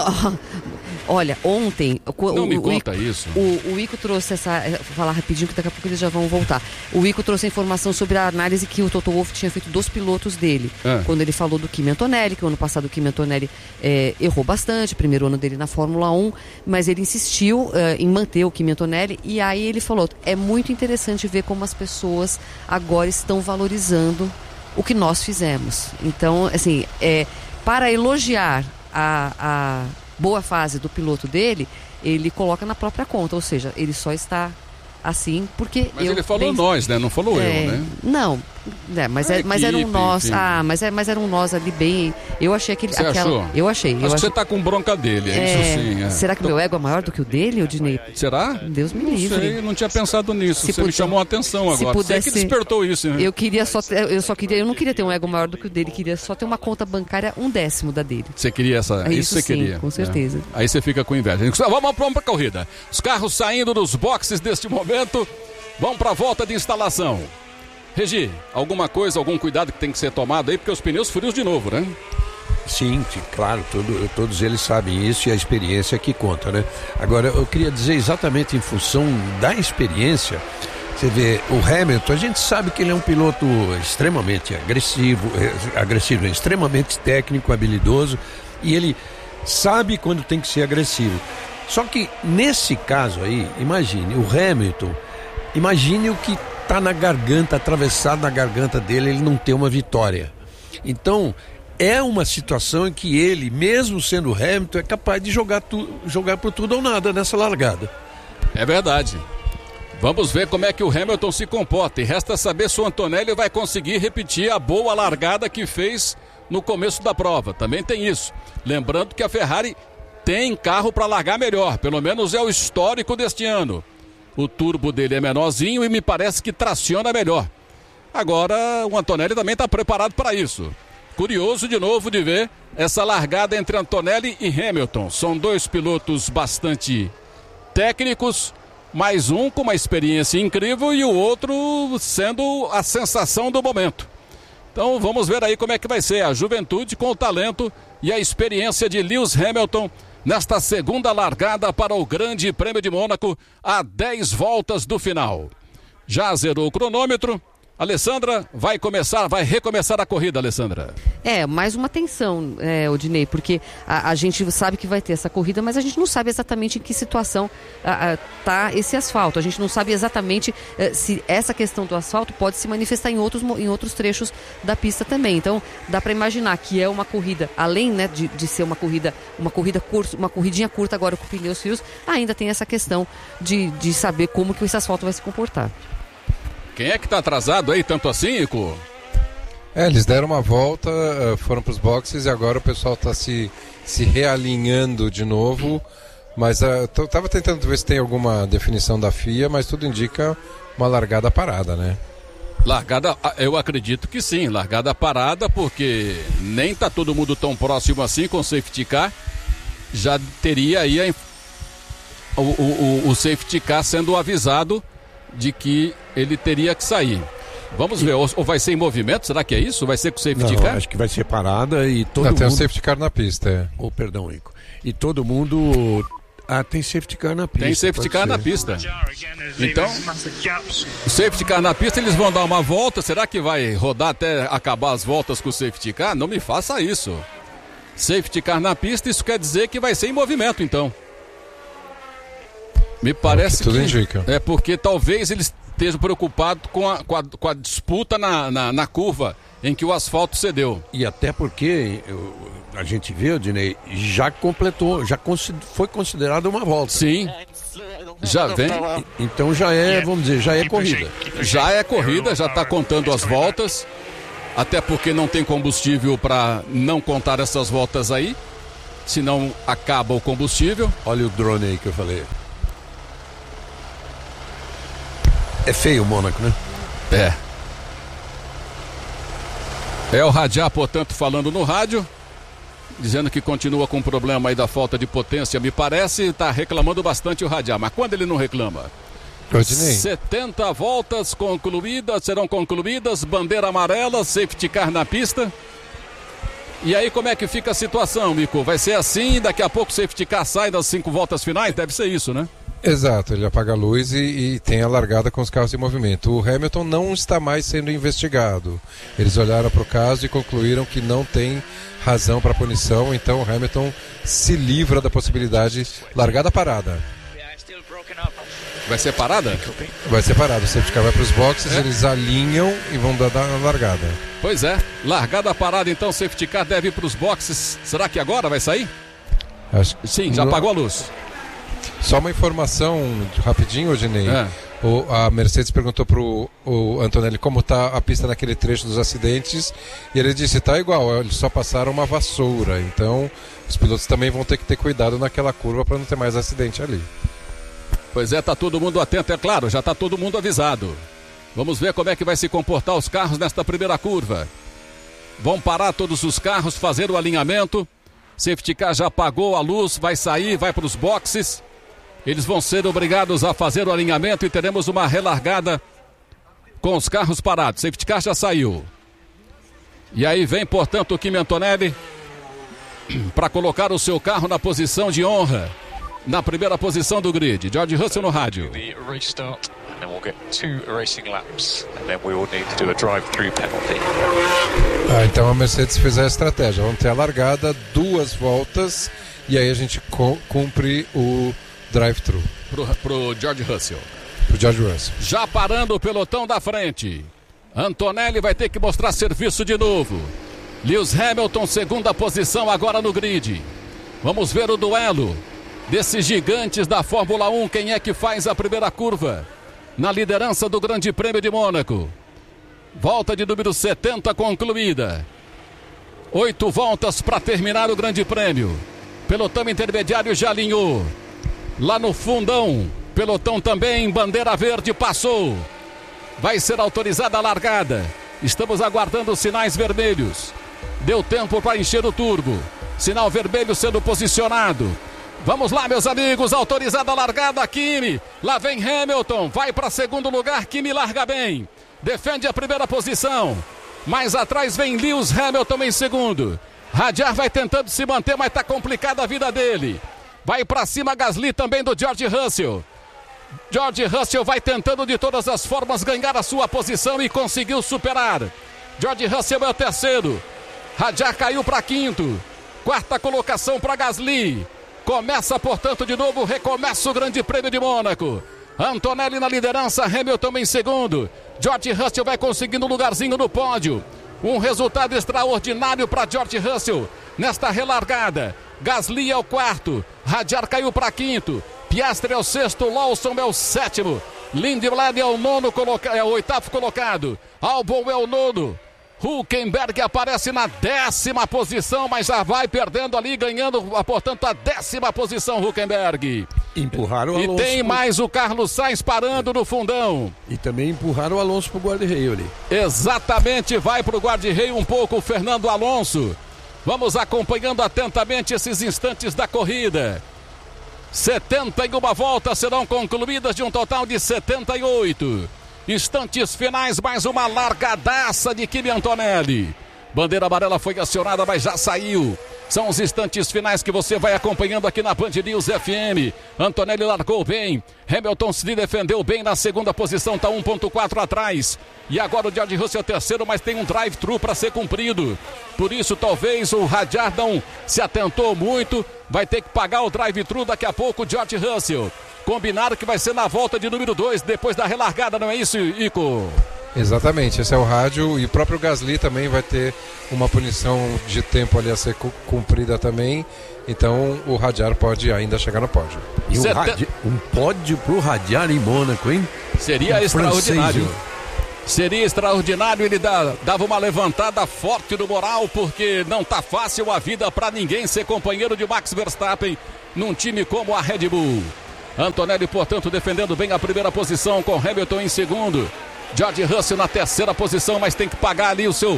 Olha, ontem... Não me conta isso. O Ico trouxe vou falar rapidinho que daqui a pouco eles já vão voltar. O Ico trouxe a informação sobre a análise que o Toto Wolff tinha feito dos pilotos dele. Quando ele falou do Kimi Antonelli, que o ano passado o Kimi Antonelli errou bastante, primeiro ano dele na Fórmula 1, mas ele insistiu em manter o Kimi Antonelli, e aí ele falou, é muito interessante ver como as pessoas agora estão valorizando o que nós fizemos. Então, assim, para elogiar a boa fase do piloto dele, ele coloca na própria conta, ou seja, ele só está assim porque mas ele falou nós, né? Não falou eu, né? Não, mas era um nós. Enfim. Mas era um nós ali bem. Eu achei aquele. Você achou? Eu achei. Acho que você tá com bronca dele, isso sim. Será que meu ego é maior do que o dele, Odinei? Será? Deus me Não livre. sei, não tinha pensado nisso. Você me chamou a atenção agora. Pudesse, você que despertou isso, né? Eu não queria ter um ego maior do que o dele, queria só ter uma conta bancária 1/10 da dele. Você queria essa? Isso você sim, queria. Com certeza. Aí você fica com inveja. Vamos para a corrida. Os carros saindo dos boxes neste momento. Vamos para a volta de instalação. Regi, alguma coisa, algum cuidado que tem que ser tomado aí, porque os pneus frios de novo, né? Sim, claro, todos eles sabem isso e a experiência que conta, né? Agora, eu queria dizer exatamente em função da experiência. Você vê, o Hamilton, a gente sabe que ele é um piloto extremamente agressivo, extremamente técnico, habilidoso, e ele sabe quando tem que ser agressivo. Só que nesse caso aí, imagine, o Hamilton, imagine o que está na garganta, atravessado na garganta dele, ele não ter uma vitória. Então, é uma situação em que ele, mesmo sendo Hamilton, é capaz de jogar por tudo ou nada nessa largada. É verdade. Vamos ver como é que o Hamilton se comporta. E resta saber se o Antonelli vai conseguir repetir a boa largada que fez no começo da prova. Também tem isso. Lembrando que a Ferrari tem carro para largar melhor. Pelo menos é o histórico deste ano. O turbo dele é menorzinho e me parece que traciona melhor. Agora o Antonelli também está preparado para isso. Curioso de novo de ver essa largada entre Antonelli e Hamilton. São dois pilotos bastante técnicos, mais um com uma experiência incrível e o outro sendo a sensação do momento. Então vamos ver aí como é que vai ser a juventude com o talento e a experiência de Lewis Hamilton nesta segunda largada para o Grande Prêmio de Mônaco, a 10 voltas do final. Já zerou o cronômetro. Alessandra, vai recomeçar a corrida, Alessandra. Mais uma tensão, Odinei, porque a gente sabe que vai ter essa corrida, mas a gente não sabe exatamente em que situação tá esse asfalto. A gente não sabe exatamente se essa questão do asfalto pode se manifestar em outros trechos da pista também. Então, dá para imaginar que é uma corrida, além, né, de ser uma corrida curta, uma corridinha curta agora com pneus frios, ainda tem essa questão de saber como que esse asfalto vai se comportar. Quem é que está atrasado aí, tanto assim, Ico? Eles deram uma volta, foram para os boxes e agora o pessoal está se realinhando de novo. Mas eu estava tentando ver se tem alguma definição da FIA, mas tudo indica uma largada parada, né? Largada, eu acredito que sim, largada parada, porque nem está todo mundo tão próximo assim com o safety car. Já teria aí o safety car sendo avisado de que ele teria que sair. Vamos ver, ou vai ser em movimento? Será que é isso? Vai ser com o safety car? Acho que vai ser parada e todo mundo... Tem um safety car na pista. Perdão, Ico. E todo mundo... tem safety car na pista. Tem safety car na pista. Então, o safety car na pista, eles vão dar uma volta. Será que vai rodar até acabar as voltas com o safety car? Não me faça isso. Safety car na pista, isso quer dizer que vai ser em movimento, então. Me parece que tudo indica. É porque talvez eles estejam preocupados com a disputa na curva em que o asfalto cedeu. E até porque a gente vê, Dinei, já completou, foi considerada uma volta. Sim, já vem. Então já é, vamos dizer, já é corrida. Já é corrida, já está contando as voltas, até porque não tem combustível para não contar essas voltas aí, senão acaba o combustível. Olha o drone aí que eu falei. É feio o Mônaco, né? É o Radiar, portanto, falando no rádio, dizendo que continua com o problema aí da falta de potência, me parece, está reclamando bastante o Radiar. Mas quando ele não reclama? 70 voltas serão concluídas, bandeira amarela, safety car na pista. E aí como é que fica a situação, Mico? Vai ser assim, daqui a pouco o safety car sai das 5 voltas finais? Deve ser isso, né? Exato, ele apaga a luz e tem a largada com os carros em movimento. O Hamilton não está mais sendo investigado. Eles olharam para o caso e concluíram que não tem razão para punição, então o Hamilton se livra da possibilidade largada parada. Vai ser parada? Vai ser parado, o safety car vai para os boxes, eles alinham e vão dar a largada. Pois é, largada parada, então o safety car deve ir para os boxes. Será que agora vai sair? Sim, já apagou a luz. Só uma informação rapidinho, Odinei. A Mercedes perguntou pro Antonelli como está a pista naquele trecho dos acidentes e ele disse, tá igual, eles só passaram uma vassoura, então os pilotos também vão ter que ter cuidado naquela curva para não ter mais acidente ali. Pois é, tá todo mundo atento, é claro, já tá todo mundo avisado. Vamos ver como é que vai se comportar os carros nesta primeira curva. Vão parar todos os carros, fazer o alinhamento. Safety car já apagou a luz, vai sair, vai para os boxes. Eles vão ser obrigados a fazer o alinhamento e teremos uma relargada com os carros parados. Safety car já saiu. E aí vem, portanto, o Kimi Antonelli para colocar o seu carro na posição de honra, na primeira posição do grid. George Russell no rádio. Então a Mercedes fez a estratégia. Vamos ter a largada, 2 voltas e aí a gente cumpre o drive-thru. Pro George Russell. Já parando o pelotão da frente. Antonelli vai ter que mostrar serviço de novo. Lewis Hamilton, segunda posição agora no grid. Vamos ver o duelo desses gigantes da Fórmula 1. Quem é que faz a primeira curva na liderança do Grande Prêmio de Mônaco? Volta de número 70 concluída. 8 voltas para terminar o Grande Prêmio. Pelotão intermediário já alinhou. Lá no fundão, pelotão também, bandeira verde passou. Vai ser autorizada a largada. Estamos aguardando os sinais vermelhos. Deu tempo para encher o turbo. Sinal vermelho sendo posicionado. Vamos lá, meus amigos, autorizada a largada, Kimi. Lá vem Hamilton, vai para segundo lugar, Kimi larga bem. Defende a primeira posição. Mais atrás vem Lewis Hamilton em segundo. Radiar vai tentando se manter, mas está complicada a vida dele. Vai para cima Gasly também do George Russell. George Russell vai tentando de todas as formas ganhar a sua posição e conseguiu superar. George Russell é o terceiro. Radiar caiu para quinto. Quarta colocação para Gasly. Começa, portanto, de novo, recomeça o Grande Prêmio de Mônaco. Antonelli na liderança, Hamilton em segundo. George Russell vai conseguindo um lugarzinho no pódio. Um resultado extraordinário para George Russell nesta relargada. Gasly é o quarto, Radiar caiu para quinto, Piastri é o sexto, Lawson é o sétimo, Lindblad é o o oitavo colocado, Albon é o nono, Hülkenberg aparece na 10ª posição, mas já vai perdendo ali, ganhando, portanto, a 10ª posição, Hülkenberg. Empurraram o Alonso. E tem mais o Carlos Sainz parando no fundão. E também empurraram o Alonso pro guarda-reio ali. Exatamente, vai pro guarda-reio um pouco o Fernando Alonso. Vamos acompanhando atentamente esses instantes da corrida. 71 voltas serão concluídas de um total de 78. Instantes finais, mais uma largadaça de Kimi Antonelli. Bandeira amarela foi acionada, mas já saiu. São os instantes finais que você vai acompanhando aqui na Band News FM. Antonelli largou bem. Hamilton se defendeu bem na segunda posição, está 1.4 atrás. E agora o George Russell é o terceiro, mas tem um drive-thru para ser cumprido. Por isso, talvez o Radiar não se atentou muito. Vai ter que pagar o drive-thru daqui a pouco, George Russell. Combinaram que vai ser na volta de número 2, depois da relargada, não é isso, Ico? Exatamente, esse é o rádio, e o próprio Gasly também vai ter uma punição de tempo ali a ser cumprida também, então o Hadjar pode ainda chegar no pódio. E um pódio pro Hadjar em Mônaco, hein? Seria extraordinário. Seria extraordinário, ele dava uma levantada forte no moral, porque não tá fácil a vida para ninguém ser companheiro de Max Verstappen num time como a Red Bull. Antonelli, portanto, defendendo bem a primeira posição, com Hamilton em segundo. George Russell na terceira posição, mas tem que pagar ali o seu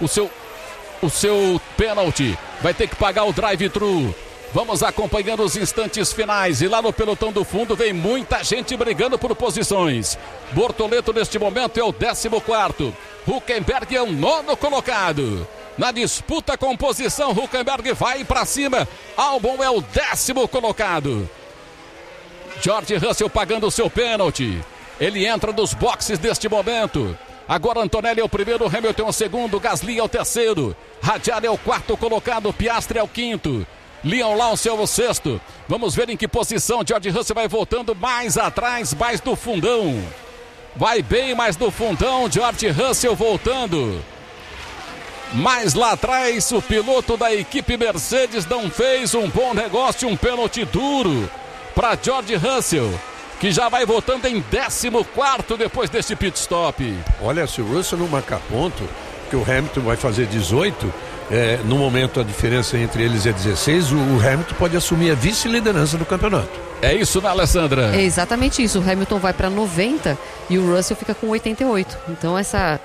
pênalti. Vai ter que pagar o drive-thru. Vamos acompanhando os instantes finais. E lá no pelotão do fundo vem muita gente brigando por posições. Bortoleto neste momento é o 14º. Hülkenberg é o 9º colocado. Na disputa com posição, Hülkenberg vai para cima. Albon é o 10º colocado. George Russell pagando o seu pênalti. Ele entra nos boxes deste momento. Agora Antonelli é o primeiro, Hamilton é o segundo, Gasly é o terceiro, Hadjar é o 4º colocado, Piastri é o 5º, Leon Lance é o 6º. Vamos ver em que posição George Russell vai voltando mais atrás, mais do fundão. Vai bem mais do fundão, George Russell voltando. Mais lá atrás, o piloto da equipe Mercedes não fez um bom negócio, um pênalti duro para George Russell, que já vai voltando em 14º depois deste pit stop. Olha, se o Russell não marcar ponto, que o Hamilton vai fazer 18, no momento a diferença entre eles é 16, o Hamilton pode assumir a vice-liderança do campeonato. É isso, né, Alessandra? É exatamente isso, o Hamilton vai para 90 e o Russell fica com 88. Então essa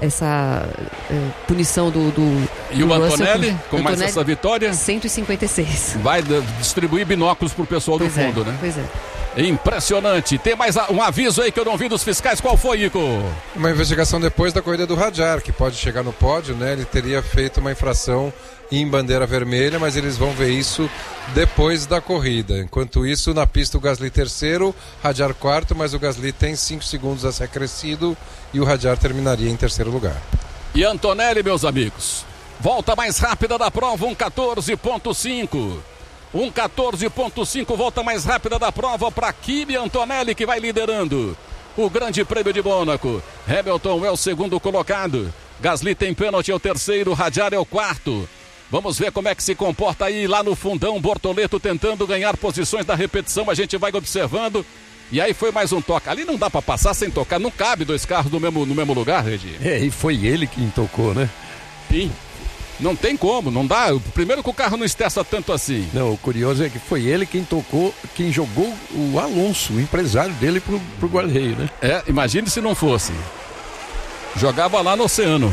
punição do E o Antonelli, Russell, com mais essa vitória, 156. vai distribuir binóculos pro pessoal do fundo, né? Pois é. Impressionante. Tem mais um aviso aí que eu não vi dos fiscais. Qual foi, Ico? Uma investigação depois da corrida do Hadjar, que pode chegar no pódio, né? Ele teria feito uma infração em bandeira vermelha, mas eles vão ver isso depois da corrida. Enquanto isso, na pista o Gasly terceiro, Hadjar quarto, mas o Gasly tem 5 segundos a ser acrescido e o Hadjar terminaria em terceiro lugar. E Antonelli, meus amigos, volta mais rápida da prova, 1:14.5. 1:14.5, volta mais rápida da prova para Kimi Antonelli, que vai liderando o Grande Prêmio de Mônaco. Hamilton é o segundo colocado, Gasly tem pênalti, é o terceiro, Hadjar é o 4º. Vamos ver como é que se comporta aí lá no fundão, Bortoleto tentando ganhar posições da repetição, a gente vai observando. E aí foi mais um toque, ali não dá para passar sem tocar, não cabe 2 carros no mesmo lugar, Regi. E foi ele quem tocou, né? Sim. Não tem como, não dá. Primeiro que o carro não estressa tanto assim. Não, o curioso é que foi ele quem tocou, quem jogou o Alonso, o empresário dele, pro guarda-reio, né? Imagine se não fosse. Jogava lá no oceano.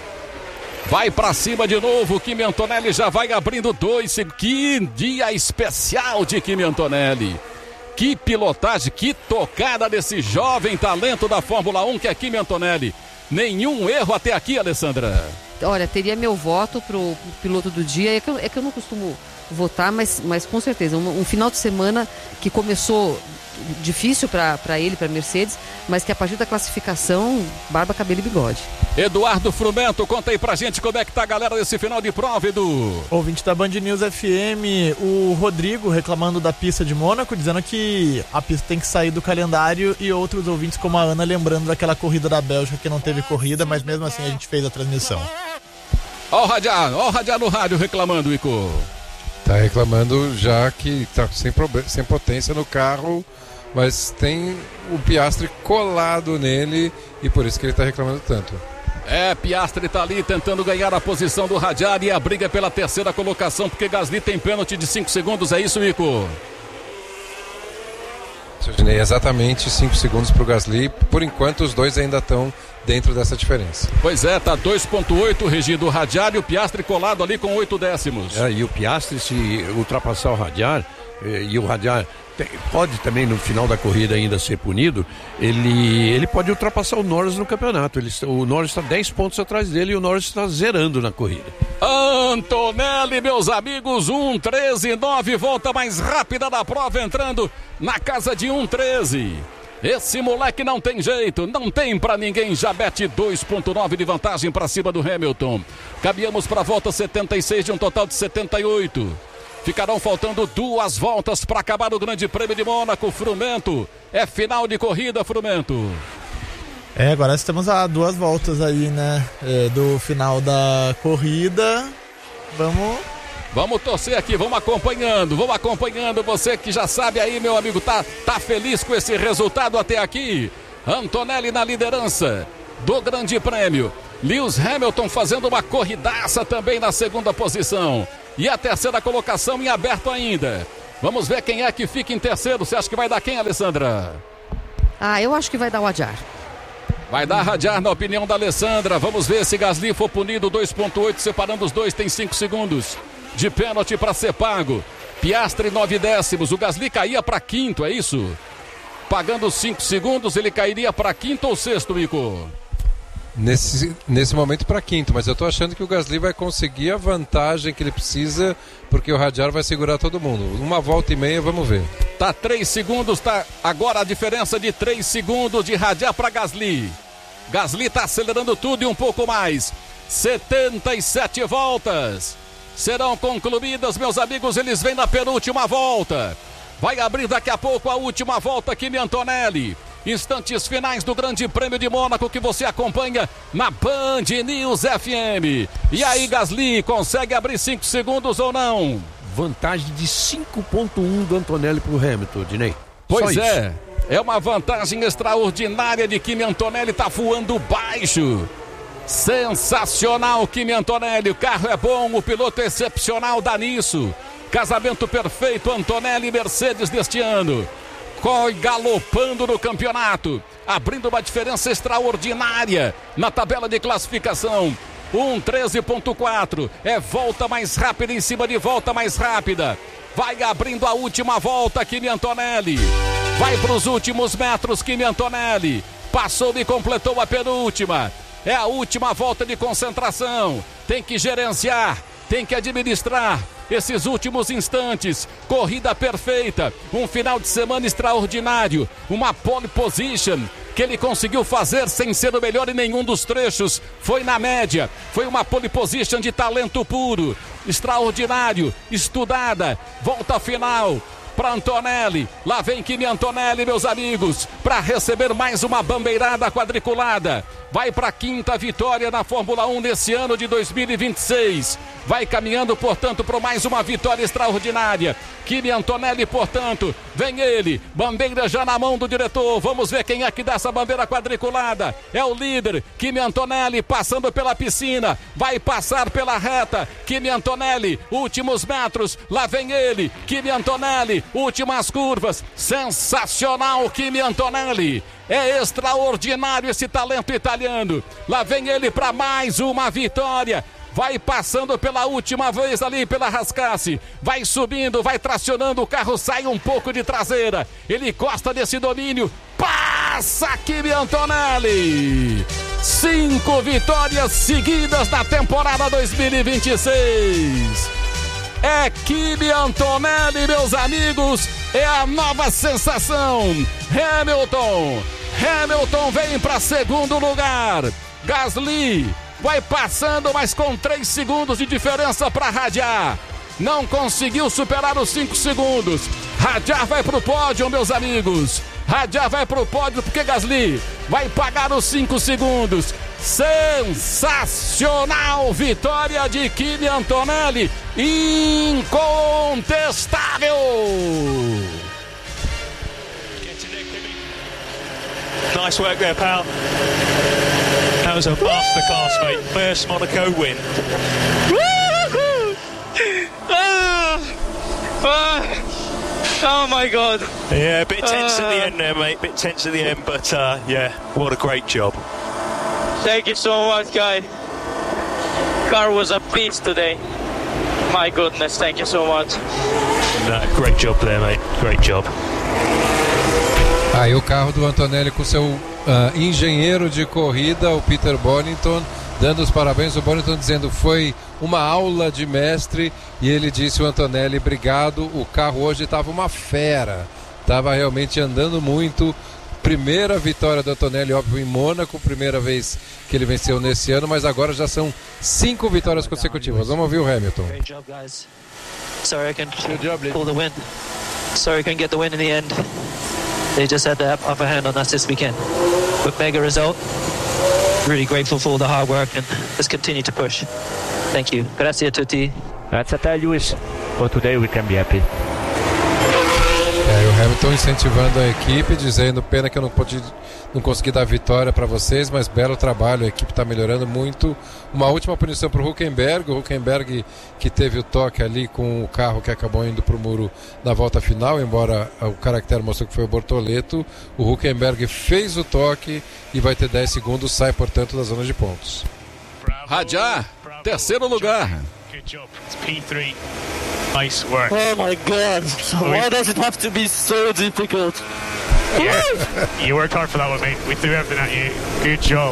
Vai pra cima de novo, Kimi Antonelli já vai abrindo 2. Que dia especial de Kimi Antonelli. Que pilotagem, que tocada desse jovem talento da Fórmula 1 que é Kimi Antonelli. Nenhum erro até aqui, Alessandra. Olha, teria meu voto pro piloto do dia. É que eu não costumo votar, mas com certeza. Um final de semana que começou difícil para ele, para Mercedes, mas que a partir da classificação, barba, cabelo e bigode. Eduardo Frumento, conta aí pra gente como é que tá a galera desse final de prova, Edu. Ouvinte da Band News FM, o Rodrigo reclamando da pista de Mônaco, dizendo que a pista tem que sair do calendário, e outros ouvintes como a Ana lembrando daquela corrida da Bélgica que não teve corrida, mas mesmo assim a gente fez a transmissão. Ó o Hadjar no rádio reclamando, Ico. Tá reclamando já que tá sem potência no carro, mas tem o Piastri colado nele e por isso que ele tá reclamando tanto. Piastri tá ali tentando ganhar a posição do Hadjar e a briga é pela terceira colocação, porque Gasly tem pênalti de 5 segundos, é isso, Ico? Exatamente 5 segundos pro Gasly, por enquanto os dois ainda estão dentro dessa diferença. Pois é, tá 2.8 regindo o Hadjar e o Piastri colado ali com 8 décimos. E o Piastri, se ultrapassar o Hadjar, e o Hadjar pode também no final da corrida ainda ser punido, ele pode ultrapassar o Norris no campeonato. O Norris está 10 pontos atrás dele e o Norris está zerando na corrida. Antonelli, meus amigos, 1:13.9, volta mais rápida da prova, entrando na casa de 1:13. Esse moleque não tem jeito, não tem pra ninguém, já mete 2.9 de vantagem pra cima do Hamilton. Caminhamos pra volta 76 de um total de 78. Ficarão faltando 2 voltas para acabar o Grande Prêmio de Mônaco. Frumento, é final de corrida, Frumento. Agora estamos a 2 voltas aí, né, do final da corrida. Vamos torcer aqui, vamos acompanhando. Você que já sabe aí, meu amigo, tá feliz com esse resultado até aqui. Antonelli na liderança do Grande Prêmio. Lewis Hamilton fazendo uma corridaça também na segunda posição. E a terceira colocação em aberto ainda. Vamos ver quem é que fica em terceiro. Você acha que vai dar quem, Alessandra? Eu acho que vai dar o Hadjar. Vai dar Hadjar na opinião da Alessandra. Vamos ver se Gasly for punido. 2.8 separando os dois, tem 5 segundos de pênalti para ser pago. Piastri 9 décimos. O Gasly caía para quinto, é isso? Pagando 5 segundos, ele cairia para quinto ou sexto, Mico? Nesse momento para quinto, mas eu tô achando que o Gasly vai conseguir a vantagem que ele precisa, porque o Hadjar vai segurar todo mundo. 1 volta e meia, vamos ver. Tá 3 segundos, tá agora a diferença de 3 segundos de Hadjar para Gasly. Gasly tá acelerando tudo e um pouco mais. 77 voltas serão concluídas, meus amigos, eles vêm na penúltima volta. Vai abrir daqui a pouco a última volta, Kimi Antonelli. Instantes finais do Grande Prêmio de Mônaco que você acompanha na Band News FM. E aí, Gasly, consegue abrir 5 segundos ou não? Vantagem de 5.1 do Antonelli pro Hamilton, Dinei. Pois é, é uma vantagem extraordinária de Kimi Antonelli, tá voando baixo. Sensacional, Kimi Antonelli, o carro é bom, o piloto é excepcional, dá nisso. Casamento perfeito, Antonelli e Mercedes deste ano. Galopando no campeonato, abrindo uma diferença extraordinária na tabela de classificação. 1:13.4, é volta mais rápida em cima de volta mais rápida. Vai abrindo a última volta, Kimi Antonelli. Vai para os últimos metros, Kimi Antonelli. Passou e completou a penúltima. É a última volta de concentração. Tem que gerenciar, tem que administrar esses últimos instantes. Corrida perfeita, um final de semana extraordinário, uma pole position que ele conseguiu fazer sem ser o melhor em nenhum dos trechos, foi na média, foi uma pole position de talento puro, extraordinário, estudada. Volta final para Antonelli, lá vem Kimi Antonelli, meus amigos, para receber mais uma bandeirada quadriculada. Vai para a 5ª vitória na Fórmula 1 nesse ano de 2026. Vai caminhando, portanto, para mais uma vitória extraordinária. Kimi Antonelli, portanto, vem ele, bandeira já na mão do diretor. Vamos ver quem é que dá essa bandeira quadriculada. É o líder, Kimi Antonelli, passando pela piscina, vai passar pela reta. Kimi Antonelli, últimos metros, lá vem ele, Kimi Antonelli, últimas curvas. Sensacional, Kimi Antonelli. É extraordinário esse talento italiano. Lá vem ele para mais uma vitória. Vai passando pela última vez ali pela Rascasse. Vai subindo, vai tracionando. O carro sai um pouco de traseira. Ele gosta desse domínio. Passa Kimi Antonelli. 5 vitórias seguidas na temporada 2026. É Kimi Antonelli, meus amigos. É a nova sensação. Hamilton vem para segundo lugar. Gasly vai passando, mas com 3 segundos de diferença para Hadjar. Não conseguiu superar os 5 segundos. Hadjar vai para o pódio, meus amigos. Hadjar vai para o pódio porque Gasly vai pagar os 5 segundos. Sensacional vitória de Kimi Antonelli. Incontestável. Nice work there, pal. That was a masterclass, mate. First Monaco win. Oh my God. Yeah, a bit tense at the end there, mate. Bit tense at the end, but yeah, what a great job. Thank you so much, guy. Car was a beast today. My goodness, thank you so much. No, great job there, mate. Great job. Aí o carro do Antonelli com seu engenheiro de corrida, o Peter Bonington, dando os parabéns. O Bonington dizendo foi uma aula de mestre. E ele disse, o Antonelli, obrigado, o carro hoje estava uma fera, estava realmente andando muito. Primeira vitória do Antonelli, óbvio, em Mônaco, primeira vez que ele venceu nesse ano, mas agora já são 5 vitórias consecutivas. Vamos ouvir o Hamilton. Great job, guys. Sorry I can pull the win. Sorry I couldn't get the win in the end. They just had the upper hand on us this weekend. But mega result. Really grateful for all the hard work and let's continue to push. Thank you. Grazie a tutti. Grazie a te, Lewis. For today we can be happy. O Hamilton incentivando a equipe, dizendo: pena que eu não consegui dar vitória para vocês, mas belo trabalho, a equipe está melhorando muito. Uma última punição para o Hülkenberg que teve o toque ali com o carro que acabou indo para o muro na volta final, embora o caractere mostrou que foi o Bortoleto. O Hülkenberg fez o toque e vai ter 10 segundos, sai portanto da zona de pontos. Hadjar, terceiro lugar. Good job. It's P3. Nice work. Oh my God. Why does it have to be so difficult? Yeah. You worked hard for that one, mate. We threw everything at you. Good job.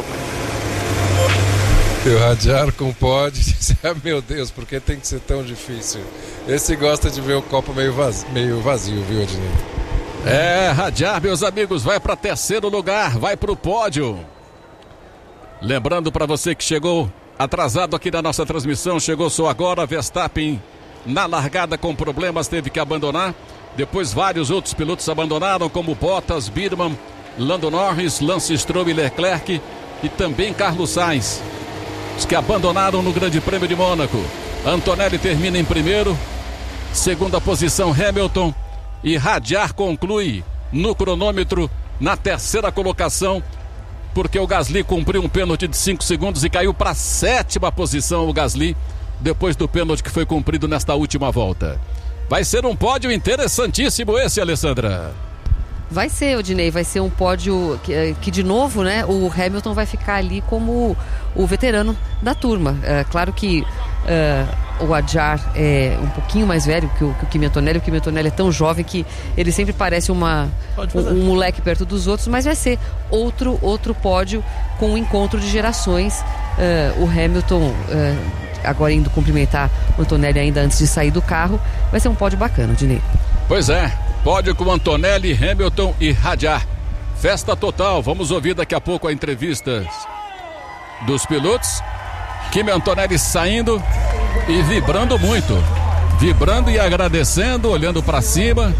E o Hadjar com pode dizer: meu Deus, por que tem que ser tão difícil? Esse gosta de ver o copo meio vazio, viu, Adnei? Hadjar, meus amigos, vai para terceiro lugar, vai para o pódio. Lembrando para você que chegou atrasado aqui na nossa transmissão, chegou só agora, Verstappen na largada com problemas, teve que abandonar. Depois vários outros pilotos abandonaram, como Bottas, Birman, Lando Norris, Lance Stroll e Leclerc, e também Carlos Sainz, os que abandonaram no Grande Prêmio de Mônaco. Antonelli termina em primeiro, segunda posição Hamilton, e Hadjar conclui no cronômetro na terceira colocação, porque o Gasly cumpriu um pênalti de 5 segundos e caiu para a sétima posição o Gasly, depois do pênalti que foi cumprido nesta última volta. Vai ser um pódio interessantíssimo esse, Alessandra. Vai ser, Odinei, vai ser um pódio que de novo, né, o Hamilton vai ficar ali como o veterano da turma. Claro que o Hadjar é um pouquinho mais velho que o Kimi Antonelli. O Kimi Antonelli é tão jovem que ele sempre parece um moleque perto dos outros, mas vai ser outro pódio com um encontro de gerações. O Hamilton, agora indo cumprimentar o Antonelli ainda antes de sair do carro, vai ser um pódio bacana, Odinei. Pois é, pódio com Antonelli, Hamilton e Hadjar. Festa total, vamos ouvir daqui a pouco a entrevista dos pilotos. Kimi Antonelli saindo e vibrando muito, vibrando e agradecendo, olhando para cima.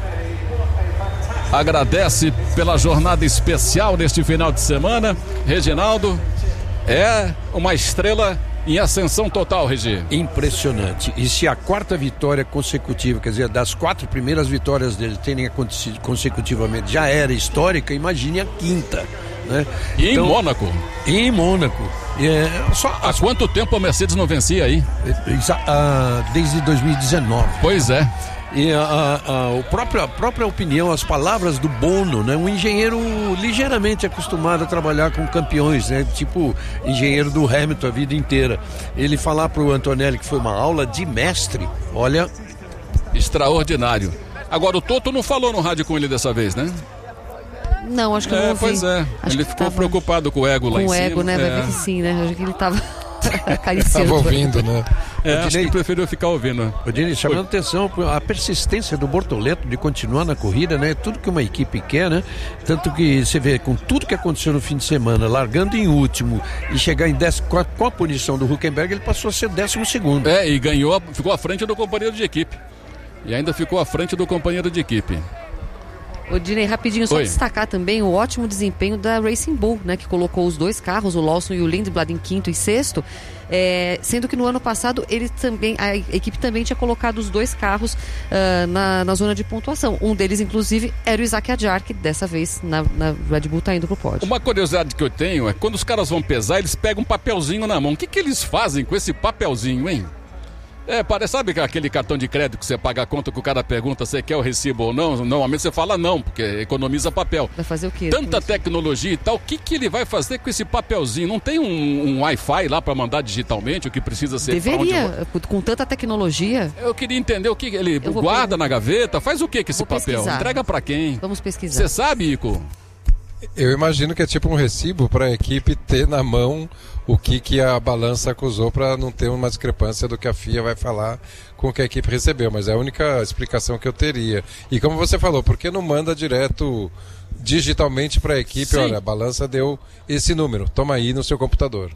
Agradece pela jornada especial neste final de semana. Reginaldo é uma estrela em ascensão total, Regi. Impressionante. E se a quarta vitória consecutiva, quer dizer, das 4 primeiras vitórias dele terem acontecido consecutivamente, já era histórica, imagine a quinta, né? E então, em Mônaco. Há quanto tempo a Mercedes não vencia aí? Desde 2019. Pois é. E a própria opinião, as palavras do Bono, né? Um engenheiro ligeiramente acostumado a trabalhar com campeões, né? Tipo engenheiro do Hamilton a vida inteira. Ele falar pro Antonelli que foi uma aula de mestre, olha... Extraordinário. Agora o Toto não falou no rádio com ele dessa vez, né? Não, acho que não ouvi. Pois é, ele ficou preocupado com o ego lá em cima. Com o ego, né? Vai ver que sim, né? Acho que ele tava acariciando. Tava ouvindo, né? Acho que preferiu ficar ouvindo. Odinei, chamando atenção a persistência do Bortoleto de continuar na corrida, né? Tudo que uma equipe quer, né? Tanto que você vê, com tudo que aconteceu no fim de semana, largando em último e chegar em 10, com a punição do Hülkenberg, ele passou a ser 12º. E ganhou, ficou à frente do companheiro de equipe. E ainda ficou à frente do companheiro de equipe. Odinei, rapidinho, só destacar também o ótimo desempenho da Racing Bull, né, que colocou os 2 carros, o Lawson e o Lindblad, em 5º e 6º, sendo que no ano passado a equipe também tinha colocado os 2 carros na zona de pontuação. Um deles, inclusive, era o Isack Hadjar, que dessa vez na Red Bull está indo pro pódio. Uma curiosidade que eu tenho é quando os caras vão pesar, eles pegam um papelzinho na mão. O que eles fazem com esse papelzinho, hein? Sabe aquele cartão de crédito que você paga a conta que o cara pergunta se quer o recibo ou não? Normalmente você fala não, porque economiza papel. Vai fazer o quê? Tanta tecnologia e tal, o que ele vai fazer com esse papelzinho? Não tem um Wi-Fi lá para mandar digitalmente, o que precisa ser? Deveria, com tanta tecnologia. Eu queria entender o que ele guarda na gaveta, faz o que com esse papel? Pesquisar. Entrega para quem? Vamos pesquisar. Você sabe, Ico? Eu imagino que é tipo um recibo para a equipe ter na mão o que a balança acusou, para não ter uma discrepância do que a FIA vai falar com o que a equipe recebeu, mas é a única explicação que eu teria. E como você falou, por que não manda direto digitalmente para a equipe? Sim. Olha, a balança deu esse número, toma aí no seu computador.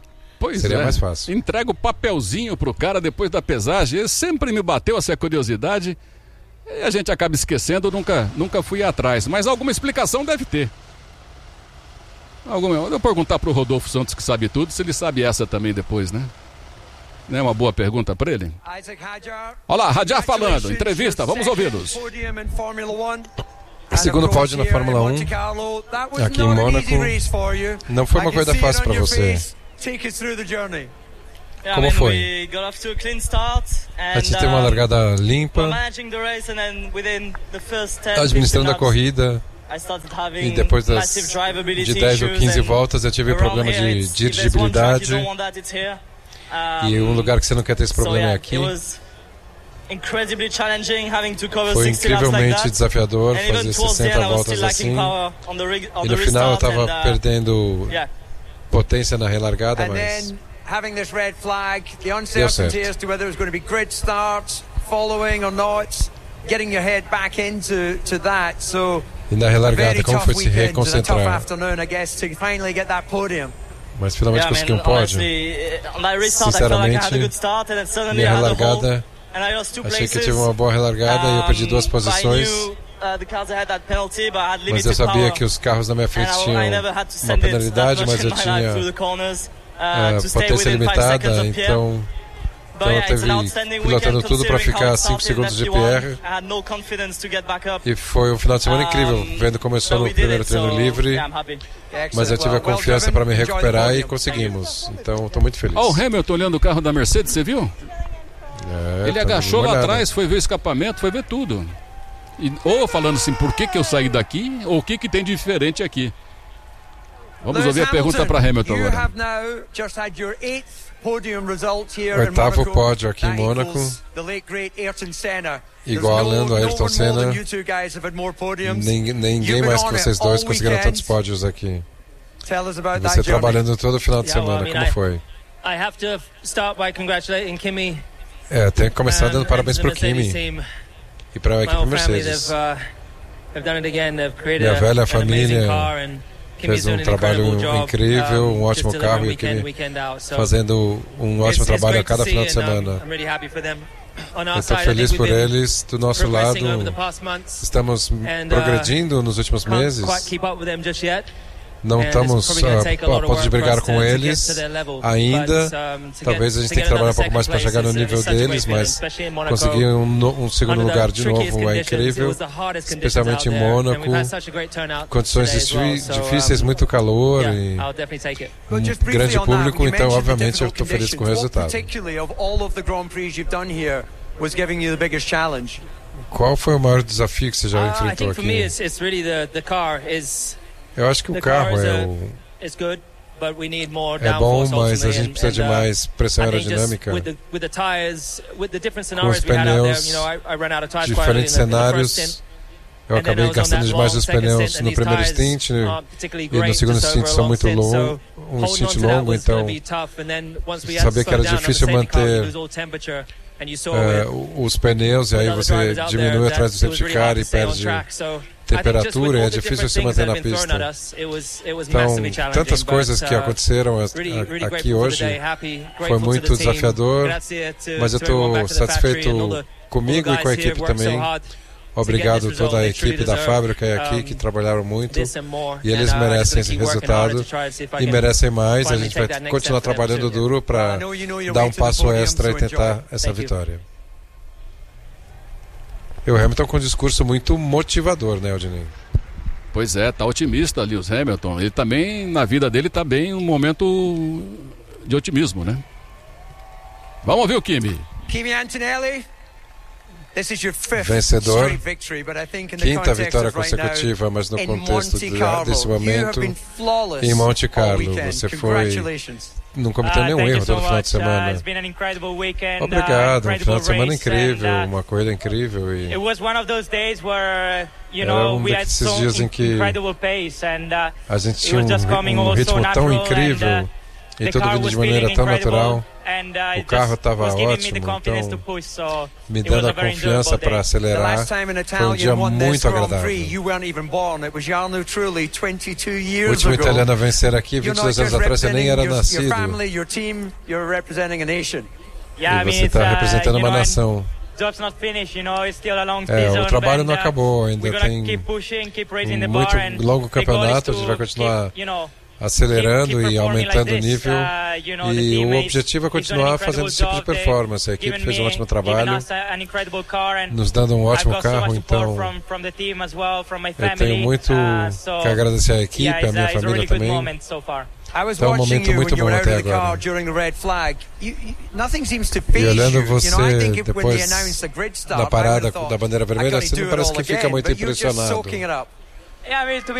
Pois Seria é. mais fácil. Entrega o papelzinho pro cara depois da pesagem. Ele sempre me bateu essa curiosidade. E a gente acaba esquecendo, nunca fui atrás. Mas alguma explicação deve ter. Eu vou perguntar pro Rodolfo Santos, que sabe tudo, se ele sabe essa também depois, né? Não é uma boa pergunta para ele? Olha lá, Hadjar falando, entrevista, vamos ouvi-los. Segundo pódio na Fórmula 1, aqui em Mônaco, não foi uma corrida fácil para você. Como foi? A gente teve uma largada limpa, administrando a corrida, e depois de 10 ou 15 voltas eu tive problema de dirigibilidade. E um lugar que você não quer ter esse problema é aqui. Foi incrivelmente desafiador fazer 60 voltas assim. E no final eu estava perdendo potência na relargada, mas deu certo. E na relargada, como foi se reconcentrar? Mas finalmente consegui um pódio. Sinceramente, minha relargada, achei que tive uma boa relargada e eu perdi 2 posições. Mas eu sabia que os carros na minha frente tinham uma penalidade, mas eu tinha potência limitada, então eu teve pilotando tudo para ficar 5 segundos de GPR. E foi um final de semana incrível, vendo como começou no primeiro treino livre. Mas eu tive a confiança para me recuperar e conseguimos. Então estou muito feliz. Ó, o Hamilton olhando o carro da Mercedes, você viu? Ele agachou lá atrás, foi ver o escapamento, foi ver tudo. Ou falando assim, por que eu saí daqui, ou o que tem de diferente aqui. Vamos ouvir a pergunta para Hamilton agora. 8º pódio aqui em Mônaco, igualando a Ayrton Senna. Ninguém mais que vocês dois conseguiram tantos pódios aqui. Você trabalhando todo o final de semana, como foi? Tenho que começar dando parabéns para o Kimi e para a equipe Mercedes. Minha velha família fez um trabalho incrível, um ótimo carro, e o Kimi fazendo um ótimo trabalho a cada final de semana. Eu estou feliz por eles. Do nosso lado, estamos progredindo nos últimos meses. Não estamos a ponto de brigar com eles ainda. Talvez a gente tenha que trabalhar um pouco mais para chegar no nível deles, mas conseguir um segundo lugar de novo é incrível, especialmente em Mônaco. Condições difíceis, muito calor e um grande público, então obviamente eu estou feliz com o resultado. Qual foi o maior desafio que você já enfrentou aqui? Eu acho que o carro é bom, mas a gente precisa de mais pressão aerodinâmica. Com os pneus, diferentes cenários. Eu acabei gastando demais os pneus no primeiro stint e no segundo stint são muito longos, um stint longo, então sabia que era difícil manter os pneus, e aí você diminui atrás do safety car e perde temperatura, e é difícil se manter na pista. Então, tantas coisas que aconteceram aqui hoje, foi muito desafiador, mas eu estou satisfeito comigo e com a equipe também. Obrigado a toda a equipe da fábrica e aqui que trabalharam muito, e eles merecem esse resultado e merecem mais. A gente vai continuar trabalhando duro para dar um passo extra e tentar essa vitória. E o Hamilton com um discurso muito motivador, né, Aldinei? Pois é, tá otimista ali o Hamilton. Ele também, na vida dele, tá bem um momento de otimismo, né? Vamos ouvir o Kimi. Kimi Antonelli. Vencedor, 5ª vitória consecutiva, mas no contexto desse momento em Monte Carlo, você não cometeu nenhum erro todo final de semana. Obrigado, um final de semana incrível, uma corrida incrível, e era um desses dias em que a gente tinha um ritmo tão incrível E tudo vindo de maneira tão natural. O carro estava ótimo, então me dando a confiança para acelerar. Foi um dia muito agradável. O último italiano a vencer aqui 22 anos atrás, você nem era nascido. E você está representando uma nação. O trabalho não acabou, ainda tem um muito longo campeonato, a gente vai continuar acelerando e aumentando o nível, e o objetivo é continuar fazendo esse tipo de performance. A equipe fez um ótimo trabalho, nos dando um ótimo carro, então eu tenho muito que agradecer à equipe, à minha família também. Então, um momento muito bom até agora. E olhando você depois da parada da bandeira vermelha, você não parece que fica muito impressionado.